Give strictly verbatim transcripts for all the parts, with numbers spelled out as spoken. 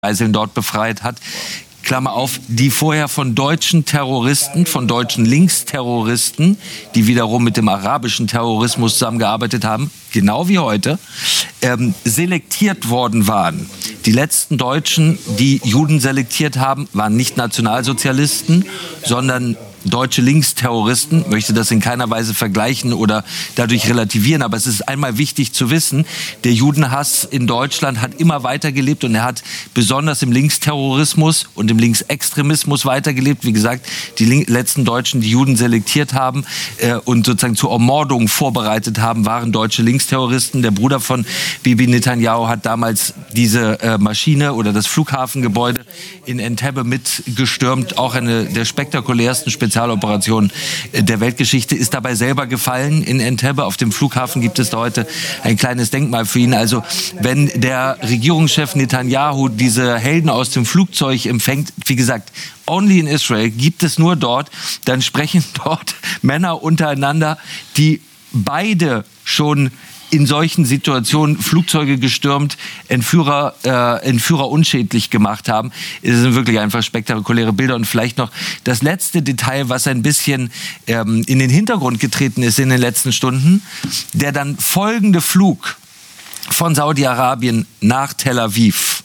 Geiseln dort befreit hat. Klammer auf, die vorher von deutschen Terroristen, von deutschen Linksterroristen, die wiederum mit dem arabischen Terrorismus zusammengearbeitet haben, genau wie heute, ähm, selektiert worden waren. Die letzten Deutschen, die Juden selektiert haben, waren nicht Nationalsozialisten, sondern deutsche Linksterroristen. Möchte das in keiner Weise vergleichen oder dadurch relativieren, aber es ist einmal wichtig zu wissen, der Judenhass in Deutschland hat immer weitergelebt und er hat besonders im Linksterrorismus und im Linksextremismus weitergelebt. Wie gesagt, die Link- letzten Deutschen, die Juden selektiert haben äh, und sozusagen zur Ermordung vorbereitet haben, waren deutsche Linksterroristen. Der Bruder von Bibi Netanyahu hat damals diese äh, Maschine oder das Flughafengebäude in Entebbe mitgestürmt, auch eine der spektakulärsten Spezialisten Spezialoperation der Weltgeschichte, ist dabei selber gefallen in Entebbe. Auf dem Flughafen gibt es da heute ein kleines Denkmal für ihn. Also wenn der Regierungschef Netanyahu diese Helden aus dem Flugzeug empfängt, wie gesagt, only in Israel, gibt es nur dort, dann sprechen dort Männer untereinander, die beide schon in solchen Situationen Flugzeuge gestürmt, Entführer, äh, Entführer unschädlich gemacht haben. Es sind wirklich einfach spektakuläre Bilder. Und vielleicht noch das letzte Detail, was ein bisschen ähm, in den Hintergrund getreten ist in den letzten Stunden. Der dann folgende Flug von Saudi-Arabien nach Tel Aviv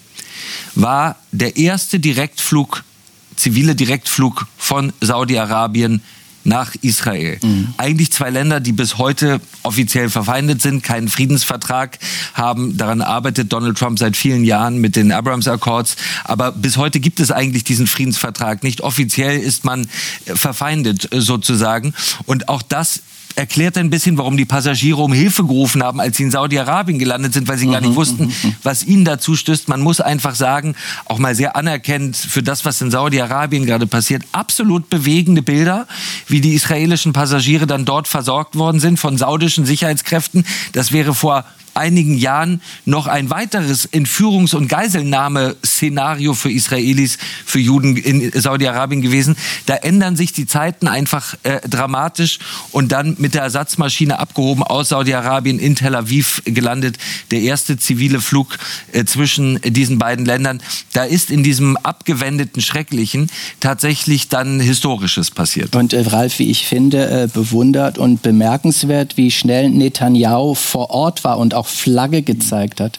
war der erste Direktflug, zivile Direktflug von Saudi-Arabien nach Israel. Mhm. Eigentlich zwei Länder, die bis heute offiziell verfeindet sind, keinen Friedensvertrag haben. Daran arbeitet Donald Trump seit vielen Jahren mit den Abrams Accords. Aber bis heute gibt es eigentlich diesen Friedensvertrag nicht. Offiziell ist man verfeindet sozusagen. Und auch das erklärt ein bisschen, warum die Passagiere um Hilfe gerufen haben, als sie in Saudi-Arabien gelandet sind, weil sie mhm, gar nicht wussten, was ihnen dazu stößt. Man muss einfach sagen, auch mal sehr anerkennend für das, was in Saudi-Arabien gerade passiert, absolut bewegende Bilder, wie die israelischen Passagiere dann dort versorgt worden sind von saudischen Sicherheitskräften. Das wäre vor einigen Jahren noch ein weiteres Entführungs- und Geiselnahme-Szenario für Israelis, für Juden in Saudi-Arabien gewesen. Da ändern sich die Zeiten einfach äh, dramatisch und dann mit der Ersatzmaschine abgehoben aus Saudi-Arabien in Tel Aviv gelandet. Der erste zivile Flug äh, zwischen diesen beiden Ländern. Da ist in diesem abgewendeten Schrecklichen tatsächlich dann Historisches passiert. Und äh, Ralf, wie ich finde, äh, bewundert und bemerkenswert, wie schnell Netanyahu vor Ort war und auch Flagge gezeigt hat.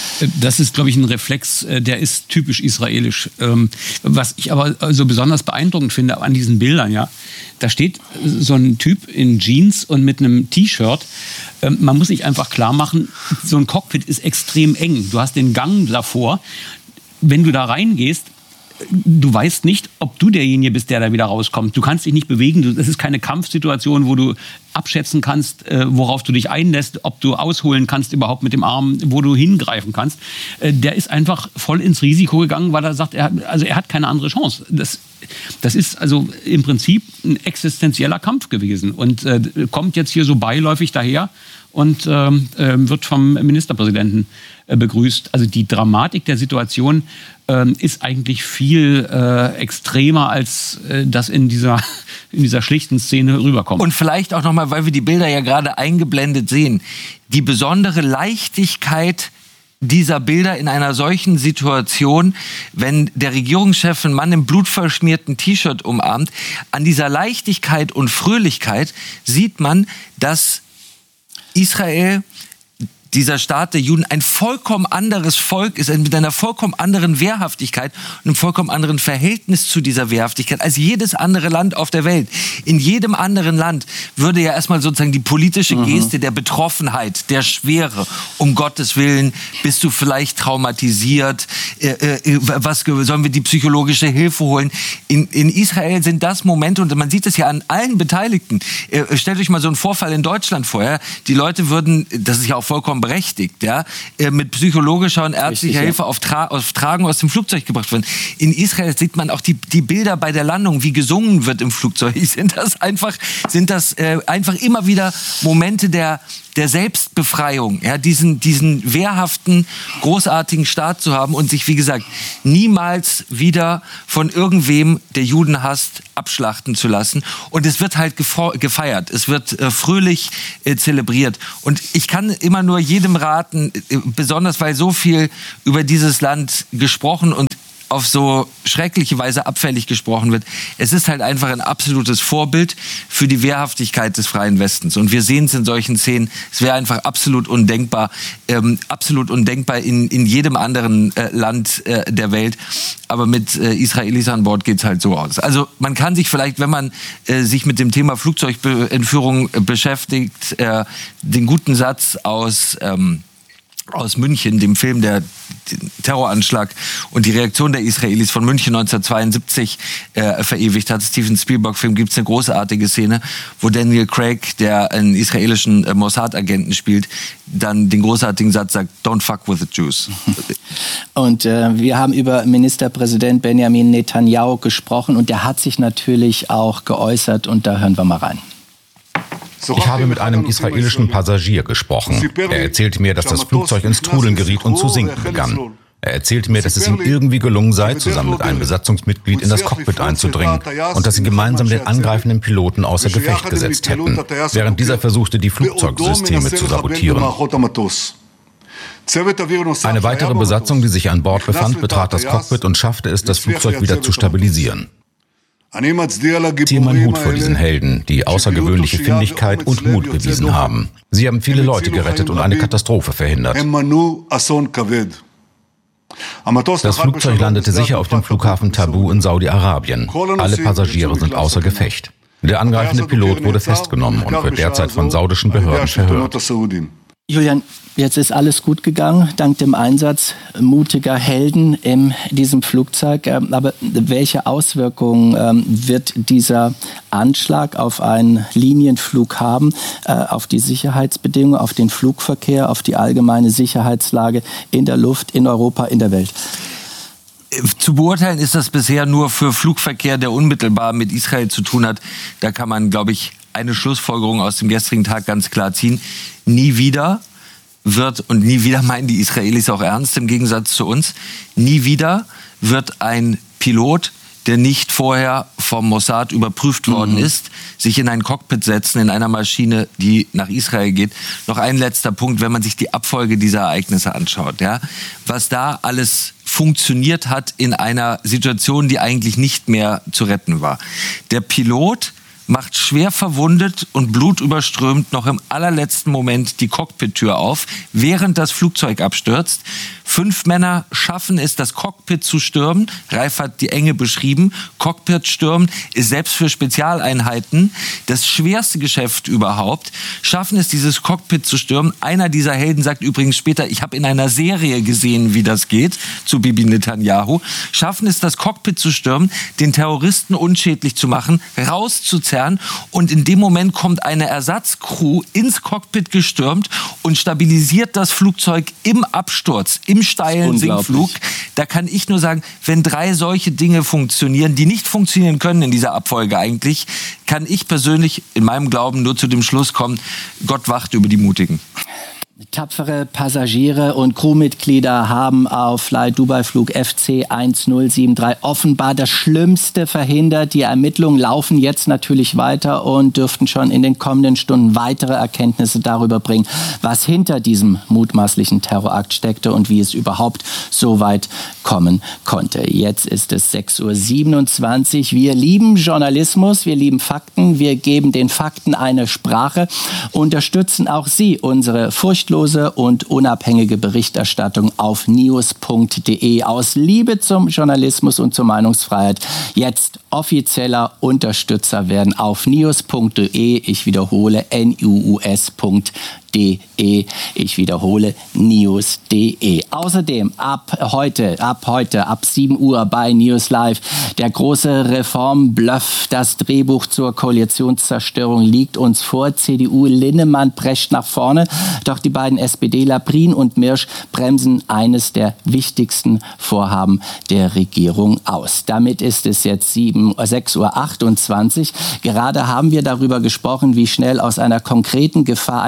Das ist, glaube ich, ein Reflex, der ist typisch israelisch. Was ich aber so besonders beeindruckend finde an diesen Bildern, ja, da steht so ein Typ in Jeans und mit einem T-Shirt. Man muss sich einfach klar machen, so ein Cockpit ist extrem eng. Du hast den Gang davor. Wenn du da reingehst, du weißt nicht, ob du derjenige bist, der da wieder rauskommt. Du kannst dich nicht bewegen. Das ist keine Kampfsituation, wo du abschätzen kannst, äh, worauf du dich einlässt, ob du ausholen kannst überhaupt mit dem Arm, wo du hingreifen kannst. Äh, der ist einfach voll ins Risiko gegangen, weil er sagt, er, also er hat keine andere Chance. Das, das ist also im Prinzip ein existenzieller Kampf gewesen und äh, kommt jetzt hier so beiläufig daher und äh, wird vom Ministerpräsidenten äh, begrüßt. Also die Dramatik der Situation äh, ist eigentlich viel äh, extremer, als äh, das in dieser, in dieser schlichten Szene rüberkommt. Und vielleicht auch nochmal, weil wir die Bilder ja gerade eingeblendet sehen, die besondere Leichtigkeit dieser Bilder in einer solchen Situation, wenn der Regierungschef einen Mann im blutverschmierten T-Shirt umarmt, an dieser Leichtigkeit und Fröhlichkeit sieht man, dass Israel, dieser Staat der Juden, ein vollkommen anderes Volk ist, mit einer vollkommen anderen Wehrhaftigkeit und einem vollkommen anderen Verhältnis zu dieser Wehrhaftigkeit als jedes andere Land auf der Welt. In jedem anderen Land würde ja erstmal sozusagen die politische Geste mhm. der Betroffenheit, der Schwere, um Gottes Willen, bist du vielleicht traumatisiert, äh, äh, was sollen wir die psychologische Hilfe holen? In, in Israel sind das Momente, und man sieht es ja an allen Beteiligten, äh, stellt euch mal so einen Vorfall in Deutschland vor, ja? Die Leute würden, das ist ja auch vollkommen berechtigt, ja, mit psychologischer und ärztlicher Richtig, Hilfe ja. auf, Tra- auf Tragen aus dem Flugzeug gebracht werden. In Israel sieht man auch die, die Bilder bei der Landung, wie gesungen wird im Flugzeug. Sind das einfach, sind das äh, einfach immer wieder Momente der der Selbstbefreiung, ja, diesen, diesen wehrhaften, großartigen Staat zu haben und sich, wie gesagt, niemals wieder von irgendwem, der Juden hasst, abschlachten zu lassen. Und es wird halt gefeiert, es wird äh, fröhlich äh, zelebriert. Und ich kann immer nur jedem raten, besonders weil so viel über dieses Land gesprochen und auf so schreckliche Weise abfällig gesprochen wird. Es ist halt einfach ein absolutes Vorbild für die Wehrhaftigkeit des Freien Westens. Und wir sehen es in solchen Szenen. Es wäre einfach absolut undenkbar, ähm, absolut undenkbar in, in jedem anderen äh, Land äh, der Welt. Aber mit äh, Israelis an Bord geht's halt so aus. Also man kann sich vielleicht, wenn man äh, sich mit dem Thema Flugzeugentführung äh, beschäftigt, äh, den guten Satz aus ähm, aus München, dem Film, der Terroranschlag und die Reaktion der Israelis von München neunzehnhundertzweiundsiebzig äh, verewigt hat. Steven Spielberg-Film, gibt es eine großartige Szene, wo Daniel Craig, der einen israelischen äh, Mossad-Agenten spielt, dann den großartigen Satz sagt, don't fuck with the Jews. Und äh, wir haben über Ministerpräsident Benjamin Netanyahu gesprochen und der hat sich natürlich auch geäußert und da hören wir mal rein. Ich habe mit einem israelischen Passagier gesprochen. Er erzählte mir, dass das Flugzeug ins Trudeln geriet und zu sinken begann. Er erzählte mir, dass es ihm irgendwie gelungen sei, zusammen mit einem Besatzungsmitglied in das Cockpit einzudringen und dass sie gemeinsam den angreifenden Piloten außer Gefecht gesetzt hätten, während dieser versuchte, die Flugzeugsysteme zu sabotieren. Eine weitere Besatzung, die sich an Bord befand, betrat das Cockpit und schaffte es, das Flugzeug wieder zu stabilisieren. Ich ziehe meinen Hut vor diesen Helden, die außergewöhnliche Findigkeit und Mut bewiesen haben. Sie haben viele Leute gerettet und eine Katastrophe verhindert. Das Flugzeug landete sicher auf dem Flughafen Tabu in Saudi-Arabien. Alle Passagiere sind außer Gefecht. Der angreifende Pilot wurde festgenommen und wird derzeit von saudischen Behörden verhört. Julian, jetzt ist alles gut gegangen, dank dem Einsatz mutiger Helden in diesem Flugzeug. Aber welche Auswirkungen ähm, wird dieser Anschlag auf einen Linienflug haben, äh, auf die Sicherheitsbedingungen, auf den Flugverkehr, auf die allgemeine Sicherheitslage in der Luft, in Europa, in der Welt? Zu beurteilen ist das bisher nur für Flugverkehr, der unmittelbar mit Israel zu tun hat. Da kann man, glaube ich, eine Schlussfolgerung aus dem gestrigen Tag ganz klar ziehen. Nie wieder wird, und nie wieder meinen die Israelis auch ernst im Gegensatz zu uns, nie wieder wird ein Pilot, der nicht vorher vom Mossad überprüft worden mhm. ist, sich in ein Cockpit setzen, in einer Maschine, die nach Israel geht. Noch ein letzter Punkt, wenn man sich die Abfolge dieser Ereignisse anschaut. Ja, was da alles funktioniert hat in einer Situation, die eigentlich nicht mehr zu retten war. Der Pilot macht schwer verwundet und blutüberströmt noch im allerletzten Moment die Cockpit-Tür auf, während das Flugzeug abstürzt. Fünf Männer schaffen es, das Cockpit zu stürmen. Ralf hat die Enge beschrieben. Cockpit stürmen ist selbst für Spezialeinheiten das schwerste Geschäft überhaupt. Schaffen es, dieses Cockpit zu stürmen. Einer dieser Helden sagt übrigens später, ich habe in einer Serie gesehen, wie das geht, zu Bibi Netanyahu. Schaffen es, das Cockpit zu stürmen, den Terroristen unschädlich zu machen, rauszuzerren. Und in dem Moment kommt eine Ersatzcrew ins Cockpit gestürmt und stabilisiert das Flugzeug im Absturz, im steilen Sinkflug. Da kann ich nur sagen, wenn drei solche Dinge funktionieren, die nicht funktionieren können in dieser Abfolge eigentlich, kann ich persönlich in meinem Glauben nur zu dem Schluss kommen, Gott wacht über die Mutigen. Tapfere Passagiere und Crewmitglieder haben auf Fly Dubai Flug F C eins null sieben drei offenbar das Schlimmste verhindert. Die Ermittlungen laufen jetzt natürlich weiter und dürften schon in den kommenden Stunden weitere Erkenntnisse darüber bringen, was hinter diesem mutmaßlichen Terrorakt steckte und wie es überhaupt so weit kommen konnte. Jetzt ist es sechs Uhr siebenundzwanzig. Wir lieben Journalismus, wir lieben Fakten, wir geben den Fakten eine Sprache, unterstützen auch Sie, unsere furchtlose und unabhängige Berichterstattung auf news punkt de. Aus Liebe zum Journalismus und zur Meinungsfreiheit jetzt offizieller Unterstützer werden auf news punkt de. Ich wiederhole N U U S punkt de. Ich wiederhole news punkt de. Außerdem ab heute, ab heute, ab sieben Uhr bei News Live der große Reformbluff. Das Drehbuch zur Koalitionszerstörung liegt uns vor. C D U Linnemann prescht nach vorne, doch die beiden SPDler Prien und Mirsch bremsen eines der wichtigsten Vorhaben der Regierung aus. Damit ist es jetzt sechs Uhr achtundzwanzig. Gerade haben wir darüber gesprochen, wie schnell aus einer konkreten Gefahr eine Katastrophe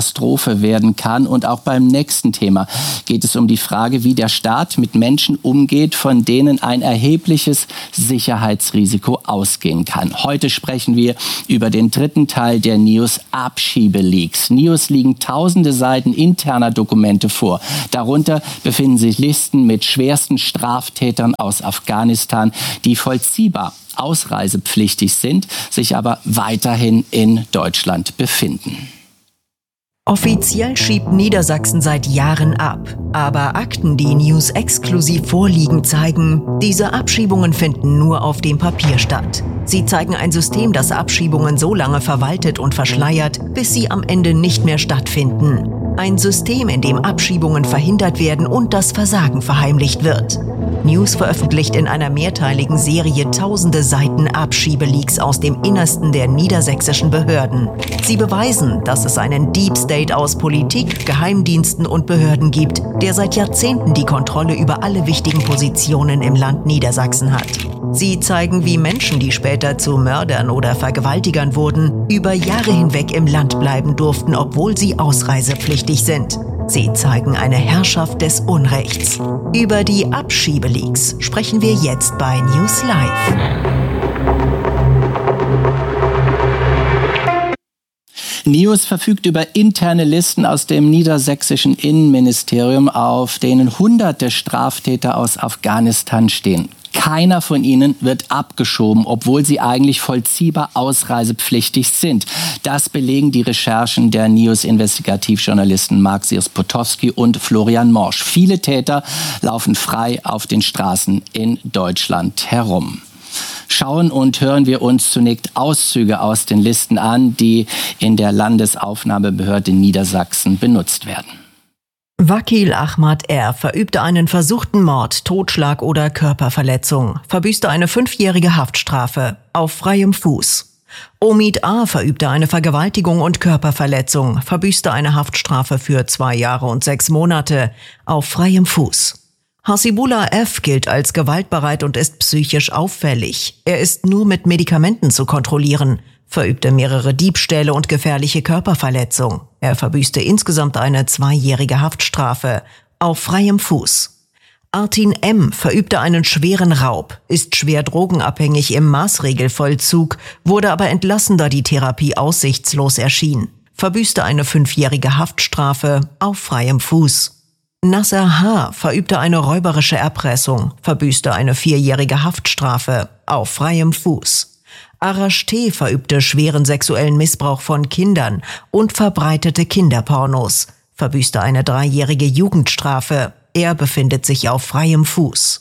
Katastrophe werden kann. Und auch beim nächsten Thema geht es um die Frage, wie der Staat mit Menschen umgeht, von denen ein erhebliches Sicherheitsrisiko ausgehen kann. Heute sprechen wir über den dritten Teil der News Abschiebeleaks. News liegen tausende Seiten interner Dokumente vor. Darunter befinden sich Listen mit schwersten Straftätern aus Afghanistan, die vollziehbar ausreisepflichtig sind, sich aber weiterhin in Deutschland befinden. Offiziell schiebt Niedersachsen seit Jahren ab. Aber Akten, die News exklusiv vorliegen, zeigen, diese Abschiebungen finden nur auf dem Papier statt. Sie zeigen ein System, das Abschiebungen so lange verwaltet und verschleiert, bis sie am Ende nicht mehr stattfinden. Ein System, in dem Abschiebungen verhindert werden und das Versagen verheimlicht wird. News veröffentlicht in einer mehrteiligen Serie tausende Seiten Abschiebeleaks aus dem Innersten der niedersächsischen Behörden. Sie beweisen, dass es einen Deep State aus Politik, Geheimdiensten und Behörden gibt, der seit Jahrzehnten die Kontrolle über alle wichtigen Positionen im Land Niedersachsen hat. Sie zeigen, wie Menschen, die später zu Mördern oder Vergewaltigern wurden, über Jahre hinweg im Land bleiben durften, obwohl sie ausreisepflichtig sind. Sie zeigen eine Herrschaft des Unrechts. Über die Abschiebeleaks sprechen wir jetzt bei News Live. News verfügt über interne Listen aus dem niedersächsischen Innenministerium, auf denen hunderte Straftäter aus Afghanistan stehen. Keiner von ihnen wird abgeschoben, obwohl sie eigentlich vollziehbar ausreisepflichtig sind. Das belegen die Recherchen der News-Investigativjournalisten Mark Siers-Potowski und Florian Morsch. Viele Täter laufen frei auf den Straßen in Deutschland herum. Schauen und hören wir uns zunächst Auszüge aus den Listen an, die in der Landesaufnahmebehörde Niedersachsen benutzt werden. Wakil Ahmad R. verübte einen versuchten Mord, Totschlag oder Körperverletzung, verbüßte eine fünfjährige Haftstrafe auf freiem Fuß. Omid A. verübte eine Vergewaltigung und Körperverletzung, verbüßte eine Haftstrafe für zwei Jahre und sechs Monate auf freiem Fuß. Hasibullah F. gilt als gewaltbereit und ist psychisch auffällig. Er ist nur mit Medikamenten zu kontrollieren, verübte mehrere Diebstähle und gefährliche Körperverletzung. Er verbüßte insgesamt eine zweijährige Haftstrafe auf freiem Fuß. Artin M. verübte einen schweren Raub, ist schwer drogenabhängig im Maßregelvollzug, wurde aber entlassen, da die Therapie aussichtslos erschien. Verbüßte eine fünfjährige Haftstrafe auf freiem Fuß. Nasser H. verübte eine räuberische Erpressung, verbüßte eine vierjährige Haftstrafe auf freiem Fuß. Arash T. verübte schweren sexuellen Missbrauch von Kindern und verbreitete Kinderpornos, verbüßte eine dreijährige Jugendstrafe. Er befindet sich auf freiem Fuß.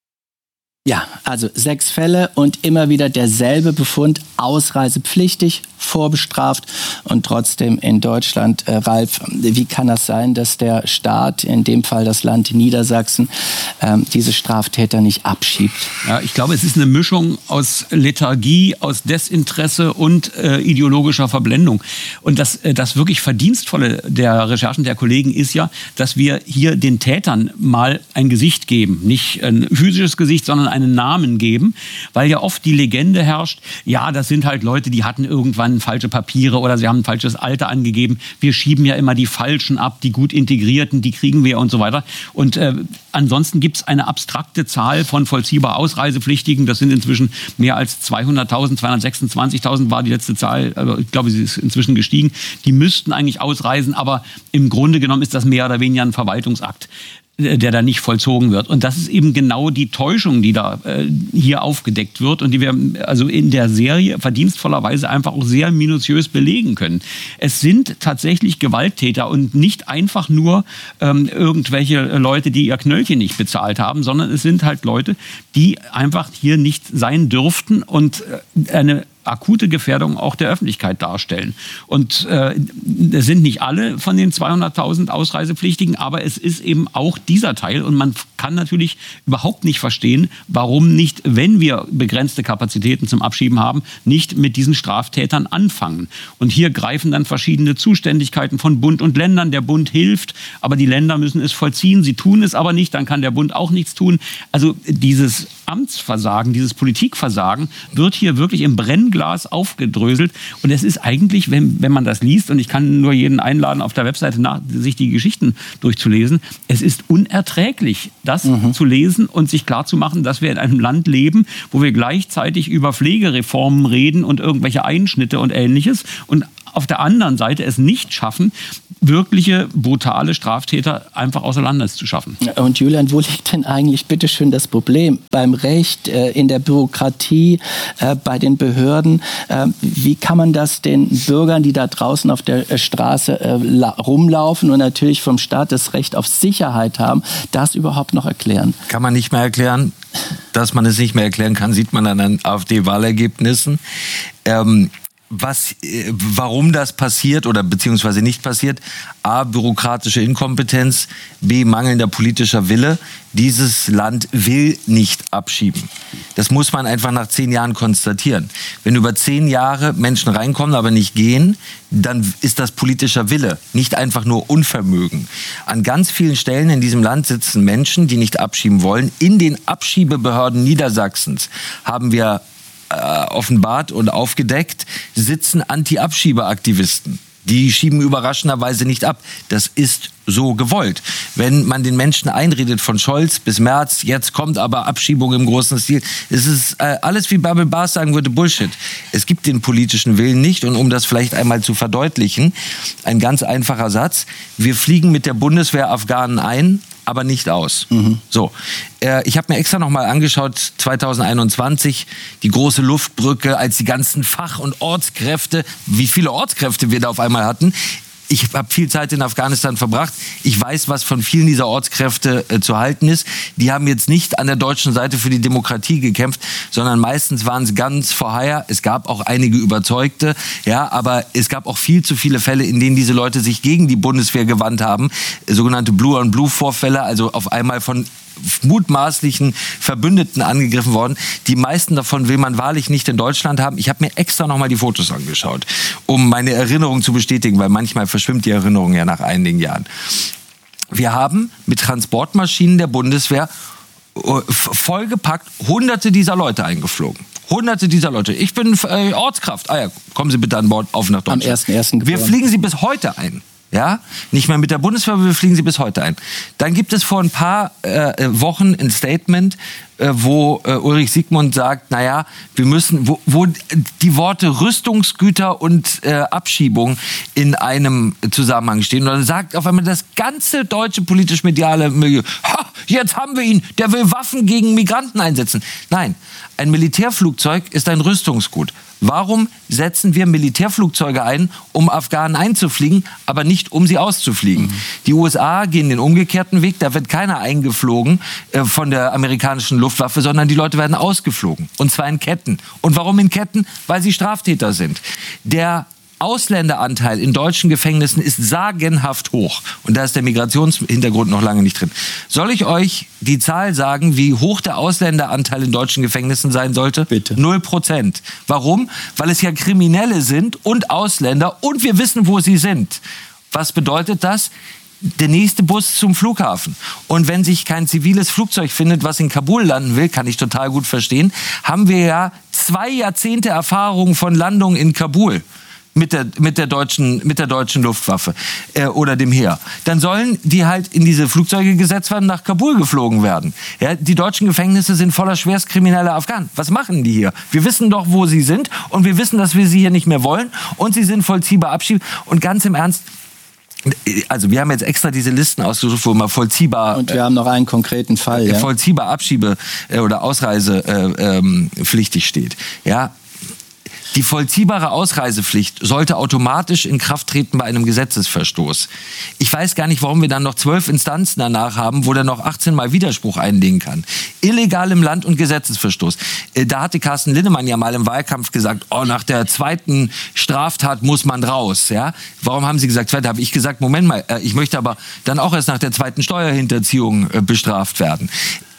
Ja, also sechs Fälle und immer wieder derselbe Befund, ausreisepflichtig, vorbestraft und trotzdem in Deutschland. Äh, Ralf, wie kann das sein, dass der Staat, in dem Fall das Land Niedersachsen, ähm, diese Straftäter nicht abschiebt? Ja, ich glaube, es ist eine Mischung aus Lethargie, aus Desinteresse und äh, ideologischer Verblendung. Und das, äh, das wirklich Verdienstvolle der Recherchen der Kollegen ist ja, dass wir hier den Tätern mal ein Gesicht geben. Nicht ein physisches Gesicht, sondern einen Namen geben, weil ja oft die Legende herrscht, ja, das sind halt Leute, die hatten irgendwann falsche Papiere oder sie haben ein falsches Alter angegeben. Wir schieben ja immer die Falschen ab, die gut integrierten, die kriegen wir und so weiter. Und äh, ansonsten gibt es eine abstrakte Zahl von vollziehbar Ausreisepflichtigen. Das sind inzwischen mehr als zweihunderttausend, zweihundertsechsundzwanzigtausend war die letzte Zahl. Also ich glaube, sie ist inzwischen gestiegen. Die müssten eigentlich ausreisen, aber im Grunde genommen ist das mehr oder weniger ein Verwaltungsakt, der da nicht vollzogen wird. Und das ist eben genau die Täuschung, die da äh, hier aufgedeckt wird und die wir also in der Serie verdienstvollerweise einfach auch sehr minutiös belegen können. Es sind tatsächlich Gewalttäter und nicht einfach nur ähm, irgendwelche Leute, die ihr Knöllchen nicht bezahlt haben, sondern es sind halt Leute, die einfach hier nicht sein dürften und äh, eine akute Gefährdung auch der Öffentlichkeit darstellen. Und äh, es sind nicht alle von den zweihunderttausend Ausreisepflichtigen, aber es ist eben auch dieser Teil. Und man kann natürlich überhaupt nicht verstehen, warum nicht, wenn wir begrenzte Kapazitäten zum Abschieben haben, nicht mit diesen Straftätern anfangen. Und hier greifen dann verschiedene Zuständigkeiten von Bund und Ländern. Der Bund hilft, aber die Länder müssen es vollziehen. Sie tun es aber nicht, dann kann der Bund auch nichts tun. Also dieses Amtsversagen, dieses Politikversagen wird hier wirklich im Brennglas aufgedröselt. Und es ist eigentlich, wenn, wenn man das liest, und ich kann nur jeden einladen, auf der Webseite nach, sich die Geschichten durchzulesen, es ist unerträglich, das mhm. zu lesen und sich klarzumachen, dass wir in einem Land leben, wo wir gleichzeitig über Pflegereformen reden und irgendwelche Einschnitte und Ähnliches und auf der anderen Seite es nicht schaffen, wirkliche brutale Straftäter einfach außer Landes zu schaffen. Und Julian, wo liegt denn eigentlich bitteschön das Problem? Beim Recht, äh, in der Bürokratie, äh, bei den Behörden. Äh, wie kann man das den Bürgern, die da draußen auf der äh, Straße äh, la- rumlaufen und natürlich vom Staat das Recht auf Sicherheit haben, das überhaupt noch erklären? Kann man nicht mehr erklären. Dass man es nicht mehr erklären kann, sieht man an den AfD-Wahlergebnissen. Ähm, Was, äh, warum das passiert oder beziehungsweise nicht passiert. A, bürokratische Inkompetenz. B, mangelnder politischer Wille. Dieses Land will nicht abschieben. Das muss man einfach nach zehn Jahren konstatieren. Wenn über zehn Jahre Menschen reinkommen, aber nicht gehen, dann ist das politischer Wille, nicht einfach nur Unvermögen. An ganz vielen Stellen in diesem Land sitzen Menschen, die nicht abschieben wollen. In den Abschiebebehörden Niedersachsens haben wir offenbart und aufgedeckt, sitzen Anti-Abschiebeaktivisten. Die schieben überraschenderweise nicht ab. Das ist so gewollt. Wenn man den Menschen einredet, von Scholz bis Merz, jetzt kommt aber Abschiebung im großen Stil. Es ist äh, alles, wie Bärbel Baas sagen würde, Bullshit. Es gibt den politischen Willen nicht. Und um das vielleicht einmal zu verdeutlichen, ein ganz einfacher Satz. Wir fliegen mit der Bundeswehr Afghanen ein, aber nicht aus. Mhm. So, äh, ich habe mir extra noch mal angeschaut, zwanzig einundzwanzig, die große Luftbrücke, als die ganzen Fach- und Ortskräfte, wie viele Ortskräfte wir da auf einmal hatten. Ich habe viel Zeit in Afghanistan verbracht. Ich weiß, was von vielen dieser Ortskräfte äh, zu halten ist. Die haben jetzt nicht an der deutschen Seite für die Demokratie gekämpft, sondern meistens waren es ganz for hire. Es gab auch einige Überzeugte, ja, aber es gab auch viel zu viele Fälle, in denen diese Leute sich gegen die Bundeswehr gewandt haben. Sogenannte Blue-on-Blue-Vorfälle, also auf einmal von mutmaßlichen Verbündeten angegriffen worden. Die meisten davon will man wahrlich nicht in Deutschland haben. Ich habe mir extra nochmal die Fotos angeschaut, um meine Erinnerung zu bestätigen, weil manchmal verschwimmt die Erinnerung ja nach einigen Jahren. Wir haben mit Transportmaschinen der Bundeswehr vollgepackt hunderte dieser Leute eingeflogen. Hunderte dieser Leute. Ich bin äh, Ortskraft. Ah ja, kommen Sie bitte an Bord, auf nach Deutschland. Am ersten ersten Wir fliegen Sie bis heute ein. Ja, nicht mehr mit der Bundeswehr, aber wir fliegen sie bis heute ein. Dann gibt es vor ein paar äh, Wochen ein Statement, äh, wo äh, Ulrich Siegmund sagt, naja, wir müssen, wo, wo die Worte Rüstungsgüter und äh, Abschiebung in einem Zusammenhang stehen. Und dann sagt auf einmal das ganze deutsche politisch-mediale Milieu, ha, jetzt haben wir ihn, der will Waffen gegen Migranten einsetzen. Nein, ein Militärflugzeug ist ein Rüstungsgut. Warum setzen wir Militärflugzeuge ein, um Afghanen einzufliegen, aber nicht um sie auszufliegen? Mhm. Die U S A gehen den umgekehrten Weg, da wird keiner eingeflogen äh, von der amerikanischen Luftwaffe, sondern die Leute werden ausgeflogen. Und zwar in Ketten. Und warum in Ketten? Weil sie Straftäter sind. Der Ausländeranteil in deutschen Gefängnissen ist sagenhaft hoch. Und da ist der Migrationshintergrund noch lange nicht drin. Soll ich euch die Zahl sagen, wie hoch der Ausländeranteil in deutschen Gefängnissen sein sollte? Bitte. Null Prozent. Warum? Weil es ja Kriminelle sind und Ausländer und wir wissen, wo sie sind. Was bedeutet das? Der nächste Bus zum Flughafen. Und wenn sich kein ziviles Flugzeug findet, was in Kabul landen will, kann ich total gut verstehen, haben wir ja zwei Jahrzehnte Erfahrung von Landung in Kabul. Mit der, mit der deutschen, mit der deutschen Luftwaffe äh, oder dem Heer. Dann sollen die halt in diese Flugzeuge gesetzt werden, nach Kabul geflogen werden. Ja, die deutschen Gefängnisse sind voller schwerstkrimineller Afghanen. Was machen die hier? Wir wissen doch, wo sie sind und wir wissen, dass wir sie hier nicht mehr wollen und sie sind vollziehbar abschieben. Und ganz im Ernst, also wir haben jetzt extra diese Listen ausgesucht, wo man vollziehbar... Und wir haben noch einen konkreten Fall. Äh, ja? Vollziehbar Abschiebe- äh, oder Ausreisepflichtig äh, ähm, steht. Ja. Die vollziehbare Ausreisepflicht sollte automatisch in Kraft treten bei einem Gesetzesverstoß. Ich weiß gar nicht, warum wir dann noch zwölf Instanzen danach haben, wo der noch achtzehn Mal Widerspruch einlegen kann. Illegal im Land und Gesetzesverstoß. Da hatte Carsten Linnemann ja mal im Wahlkampf gesagt, oh, nach der zweiten Straftat muss man raus. Ja? Warum haben Sie gesagt, zweite? Habe ich gesagt, Moment mal, ich möchte aber dann auch erst nach der zweiten Steuerhinterziehung bestraft werden.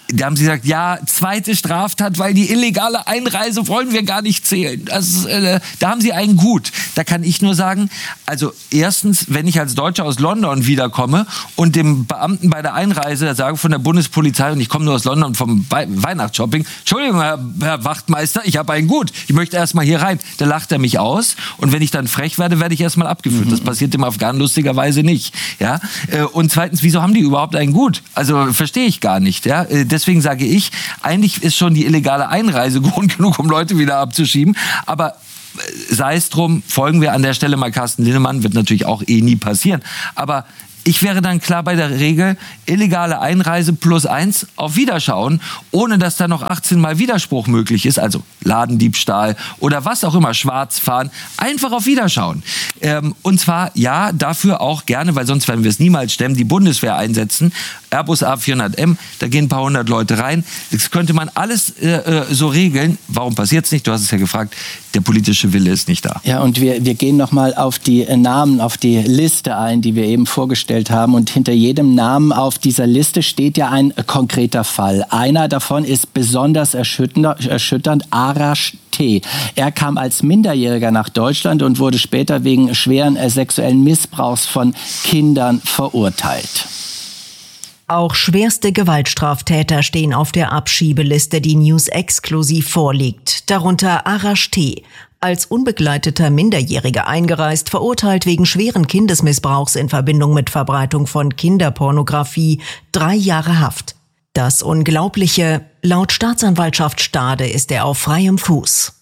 da haben sie gesagt, ja, zweite Straftat, weil die illegale Einreise wollen wir gar nicht zählen. Das, äh, da haben sie einen gut. Da kann ich nur sagen, also erstens, wenn ich als Deutscher aus London wiederkomme und dem Beamten bei der Einreise sage von der Bundespolizei, und ich komme nur aus London vom We- Weihnachtsshopping, Entschuldigung, Herr, Herr Wachtmeister, ich habe einen gut, ich möchte erst mal hier rein. Da lacht er mich aus, und wenn ich dann frech werde, werde ich erst mal abgeführt. Mhm. Das passiert dem Afghanen lustigerweise nicht. Ja? Und zweitens, wieso haben die überhaupt einen gut? Also verstehe ich gar nicht. Ja? Deswegen sage ich, eigentlich ist schon die illegale Einreise Grund genug, um Leute wieder abzuschieben. Aber sei es drum, folgen wir an der Stelle mal Carsten Linnemann, wird natürlich auch eh nie passieren. Aber ich wäre dann klar bei der Regel, illegale Einreise plus eins auf Wiederschauen, ohne dass da noch achtzehn Mal Widerspruch möglich ist, also Ladendiebstahl oder was auch immer, Schwarzfahren, einfach auf Wiederschauen. Ähm, und zwar, ja, dafür auch gerne, weil sonst werden wir es niemals stemmen, die Bundeswehr einsetzen. Airbus A vierhundert M, da gehen ein paar hundert Leute rein. Das könnte man alles äh, so regeln. Warum passiert es nicht? Du hast es ja gefragt. Der politische Wille ist nicht da. Ja, und wir, wir gehen nochmal auf die Namen, auf die Liste ein, die wir eben vorgestellt haben. Und hinter jedem Namen auf dieser Liste steht ja ein konkreter Fall. Einer davon ist besonders erschütternd, erschütternd Arash T. Er kam als Minderjähriger nach Deutschland und wurde später wegen schweren äh, sexuellen Missbrauchs von Kindern verurteilt. Auch schwerste Gewaltstraftäter stehen auf der Abschiebeliste, die News exklusiv vorliegt. Darunter Arash T., als unbegleiteter Minderjähriger eingereist, verurteilt wegen schweren Kindesmissbrauchs in Verbindung mit Verbreitung von Kinderpornografie, drei Jahre Haft. Das Unglaubliche, laut Staatsanwaltschaft Stade ist er auf freiem Fuß.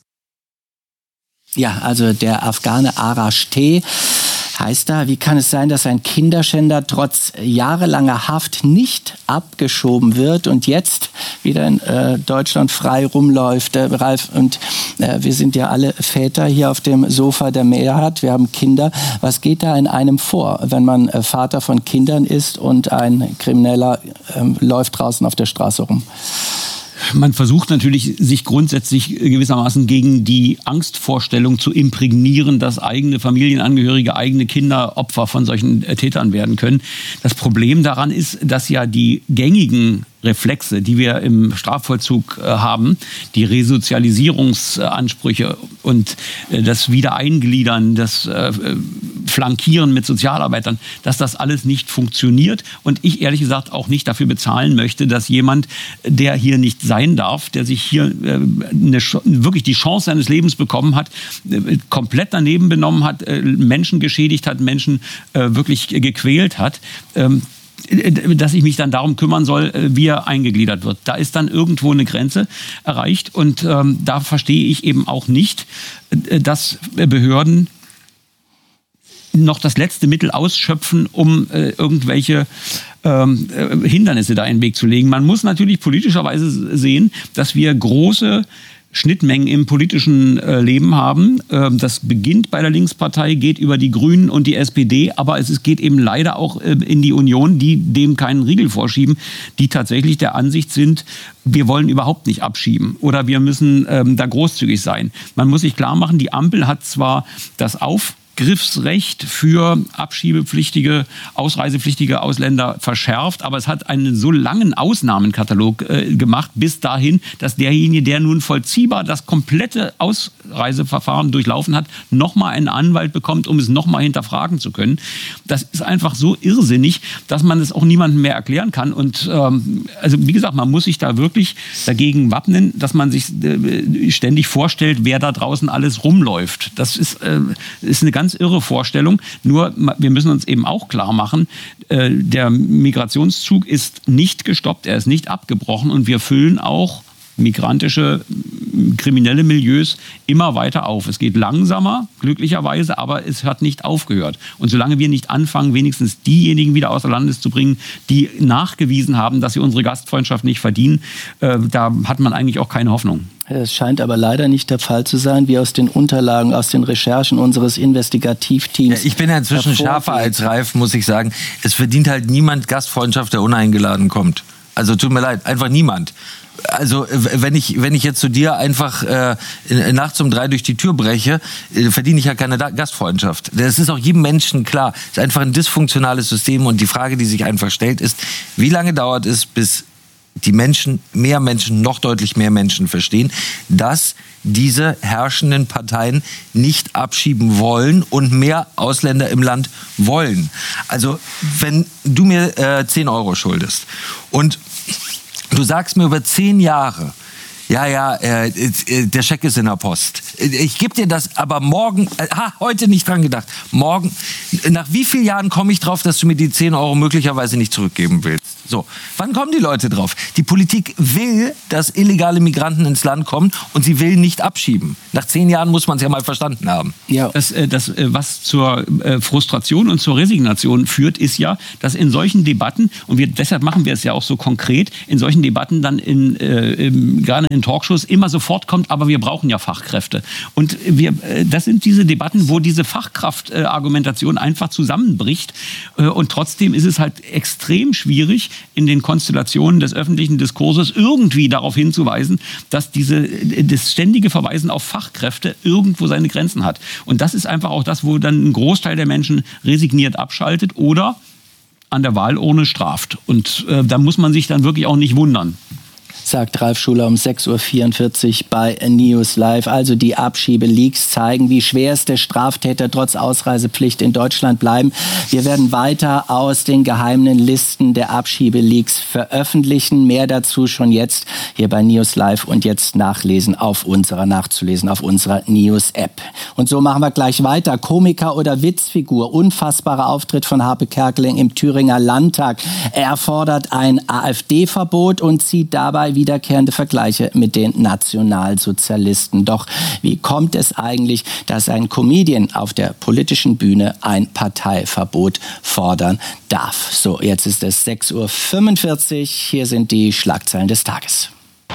Ja, also der Afghane Arash T. heißt da, wie kann es sein, dass ein Kinderschänder trotz jahrelanger Haft nicht abgeschoben wird und jetzt wieder in äh, Deutschland frei rumläuft? Äh, Ralf, und äh, wir sind ja alle Väter hier auf dem Sofa der Mehrheit, wir haben Kinder. Was geht da in einem vor, wenn man äh, Vater von Kindern ist und ein Krimineller äh, läuft draußen auf der Straße rum? Man versucht natürlich, sich grundsätzlich gewissermaßen gegen die Angstvorstellung zu imprägnieren, dass eigene Familienangehörige, eigene Kinder Opfer von solchen Tätern werden können. Das Problem daran ist, dass ja die gängigen Reflexe, die wir im Strafvollzug äh, haben, die Resozialisierungsansprüche und äh, das Wiedereingliedern, das äh, Flankieren mit Sozialarbeitern, dass das alles nicht funktioniert und ich ehrlich gesagt auch nicht dafür bezahlen möchte, dass jemand, der hier nicht sein darf, der sich hier äh, eine, wirklich die Chance seines Lebens bekommen hat, äh, komplett daneben benommen hat, äh, Menschen geschädigt hat, Menschen äh, wirklich gequält hat, ähm, dass ich mich dann darum kümmern soll, wie er eingegliedert wird. Da ist dann irgendwo eine Grenze erreicht und ähm, da verstehe ich eben auch nicht, dass Behörden noch das letzte Mittel ausschöpfen, um äh, irgendwelche ähm, äh, Hindernisse da in den Weg zu legen. Man muss natürlich politischerweise sehen, dass wir große Schnittmengen im politischen äh, Leben haben. Ähm, das beginnt bei der Linkspartei, geht über die Grünen und die S P D, aber es, es geht eben leider auch äh, in die Union, die dem keinen Riegel vorschieben, die tatsächlich der Ansicht sind, wir wollen überhaupt nicht abschieben oder wir müssen ähm, da großzügig sein. Man muss sich klar machen, die Ampel hat zwar das Auf Griffsrecht für abschiebepflichtige, ausreisepflichtige Ausländer verschärft, aber es hat einen so langen Ausnahmenkatalog äh, gemacht, bis dahin, dass derjenige, der nun vollziehbar das komplette Ausreiseverfahren durchlaufen hat, nochmal einen Anwalt bekommt, um es nochmal hinterfragen zu können. Das ist einfach so irrsinnig, dass man es auch niemandem mehr erklären kann. Und ähm, also wie gesagt, man muss sich da wirklich dagegen wappnen, dass man sich äh, ständig vorstellt, wer da draußen alles rumläuft. Das ist, äh, ist eine ganz irre Vorstellung. Nur wir müssen uns eben auch klar machen, äh, der Migrationszug ist nicht gestoppt, er ist nicht abgebrochen und wir füllen auch migrantische, kriminelle Milieus immer weiter auf. Es geht langsamer, glücklicherweise, aber es hat nicht aufgehört. Und solange wir nicht anfangen, wenigstens diejenigen wieder außer Landes zu bringen, die nachgewiesen haben, dass sie unsere Gastfreundschaft nicht verdienen, äh, da hat man eigentlich auch keine Hoffnung. Es scheint aber leider nicht der Fall zu sein, wie aus den Unterlagen, aus den Recherchen unseres Investigativteams. Ich bin ja inzwischen schärfer als Ralf, muss ich sagen. Es verdient halt niemand Gastfreundschaft, der uneingeladen kommt. Also tut mir leid, einfach niemand. Also wenn ich wenn ich jetzt zu dir einfach äh, nachts um drei durch die Tür breche, äh, verdiene ich ja keine da- Gastfreundschaft. Das ist auch jedem Menschen klar. Es ist einfach ein dysfunktionales System und die Frage, die sich einfach stellt, ist, wie lange dauert es, bis die Menschen, mehr Menschen, noch deutlich mehr Menschen verstehen, dass diese herrschenden Parteien nicht abschieben wollen und mehr Ausländer im Land wollen. Also wenn du mir äh, zehn Euro schuldest und du sagst mir über zehn Jahre, ja, ja, äh, äh, der Scheck ist in der Post. Ich gebe dir das, aber morgen, äh, ha, heute nicht dran gedacht, morgen, nach wie vielen Jahren komme ich drauf, dass du mir die zehn Euro möglicherweise nicht zurückgeben willst? So, wann kommen die Leute drauf? Die Politik will, dass illegale Migranten ins Land kommen und sie will nicht abschieben. Nach zehn Jahren muss man es ja mal verstanden haben. Ja. Das, das, was zur Frustration und zur Resignation führt, ist ja, dass in solchen Debatten, und wir, deshalb machen wir es ja auch so konkret, in solchen Debatten dann in, äh, im, gerade in Talkshows immer sofort kommt, aber wir brauchen ja Fachkräfte. Und wir, das sind diese Debatten, wo diese Fachkraftargumentation einfach zusammenbricht. Und trotzdem ist es halt extrem schwierig, in den Konstellationen des öffentlichen Diskurses irgendwie darauf hinzuweisen, dass diese, das ständige Verweisen auf Fachkräfte irgendwo seine Grenzen hat. Und das ist einfach auch das, wo dann ein Großteil der Menschen resigniert abschaltet oder an der Wahlurne straft. Und äh, da muss man sich dann wirklich auch nicht wundern. Sagt Ralf Schuler um sechs Uhr vierundvierzig bei News Live. Also die Abschiebeleaks zeigen, wie schwerste Straftäter trotz Ausreisepflicht in Deutschland bleiben. Wir werden weiter aus den geheimen Listen der Abschiebeleaks veröffentlichen. Mehr dazu schon jetzt hier bei News Live und jetzt nachlesen auf unserer, nachzulesen auf unserer News-App. Und so machen wir gleich weiter. Komiker oder Witzfigur. Unfassbarer Auftritt von Harpe Kerkeling im Thüringer Landtag. Er fordert ein AfD-Verbot und zieht dabei wiederkehrende Vergleiche mit den Nationalsozialisten. Doch wie kommt es eigentlich, dass ein Comedian auf der politischen Bühne ein Parteiverbot fordern darf? So, jetzt ist es sechs Uhr fünfundvierzig. Hier sind die Schlagzeilen des Tages.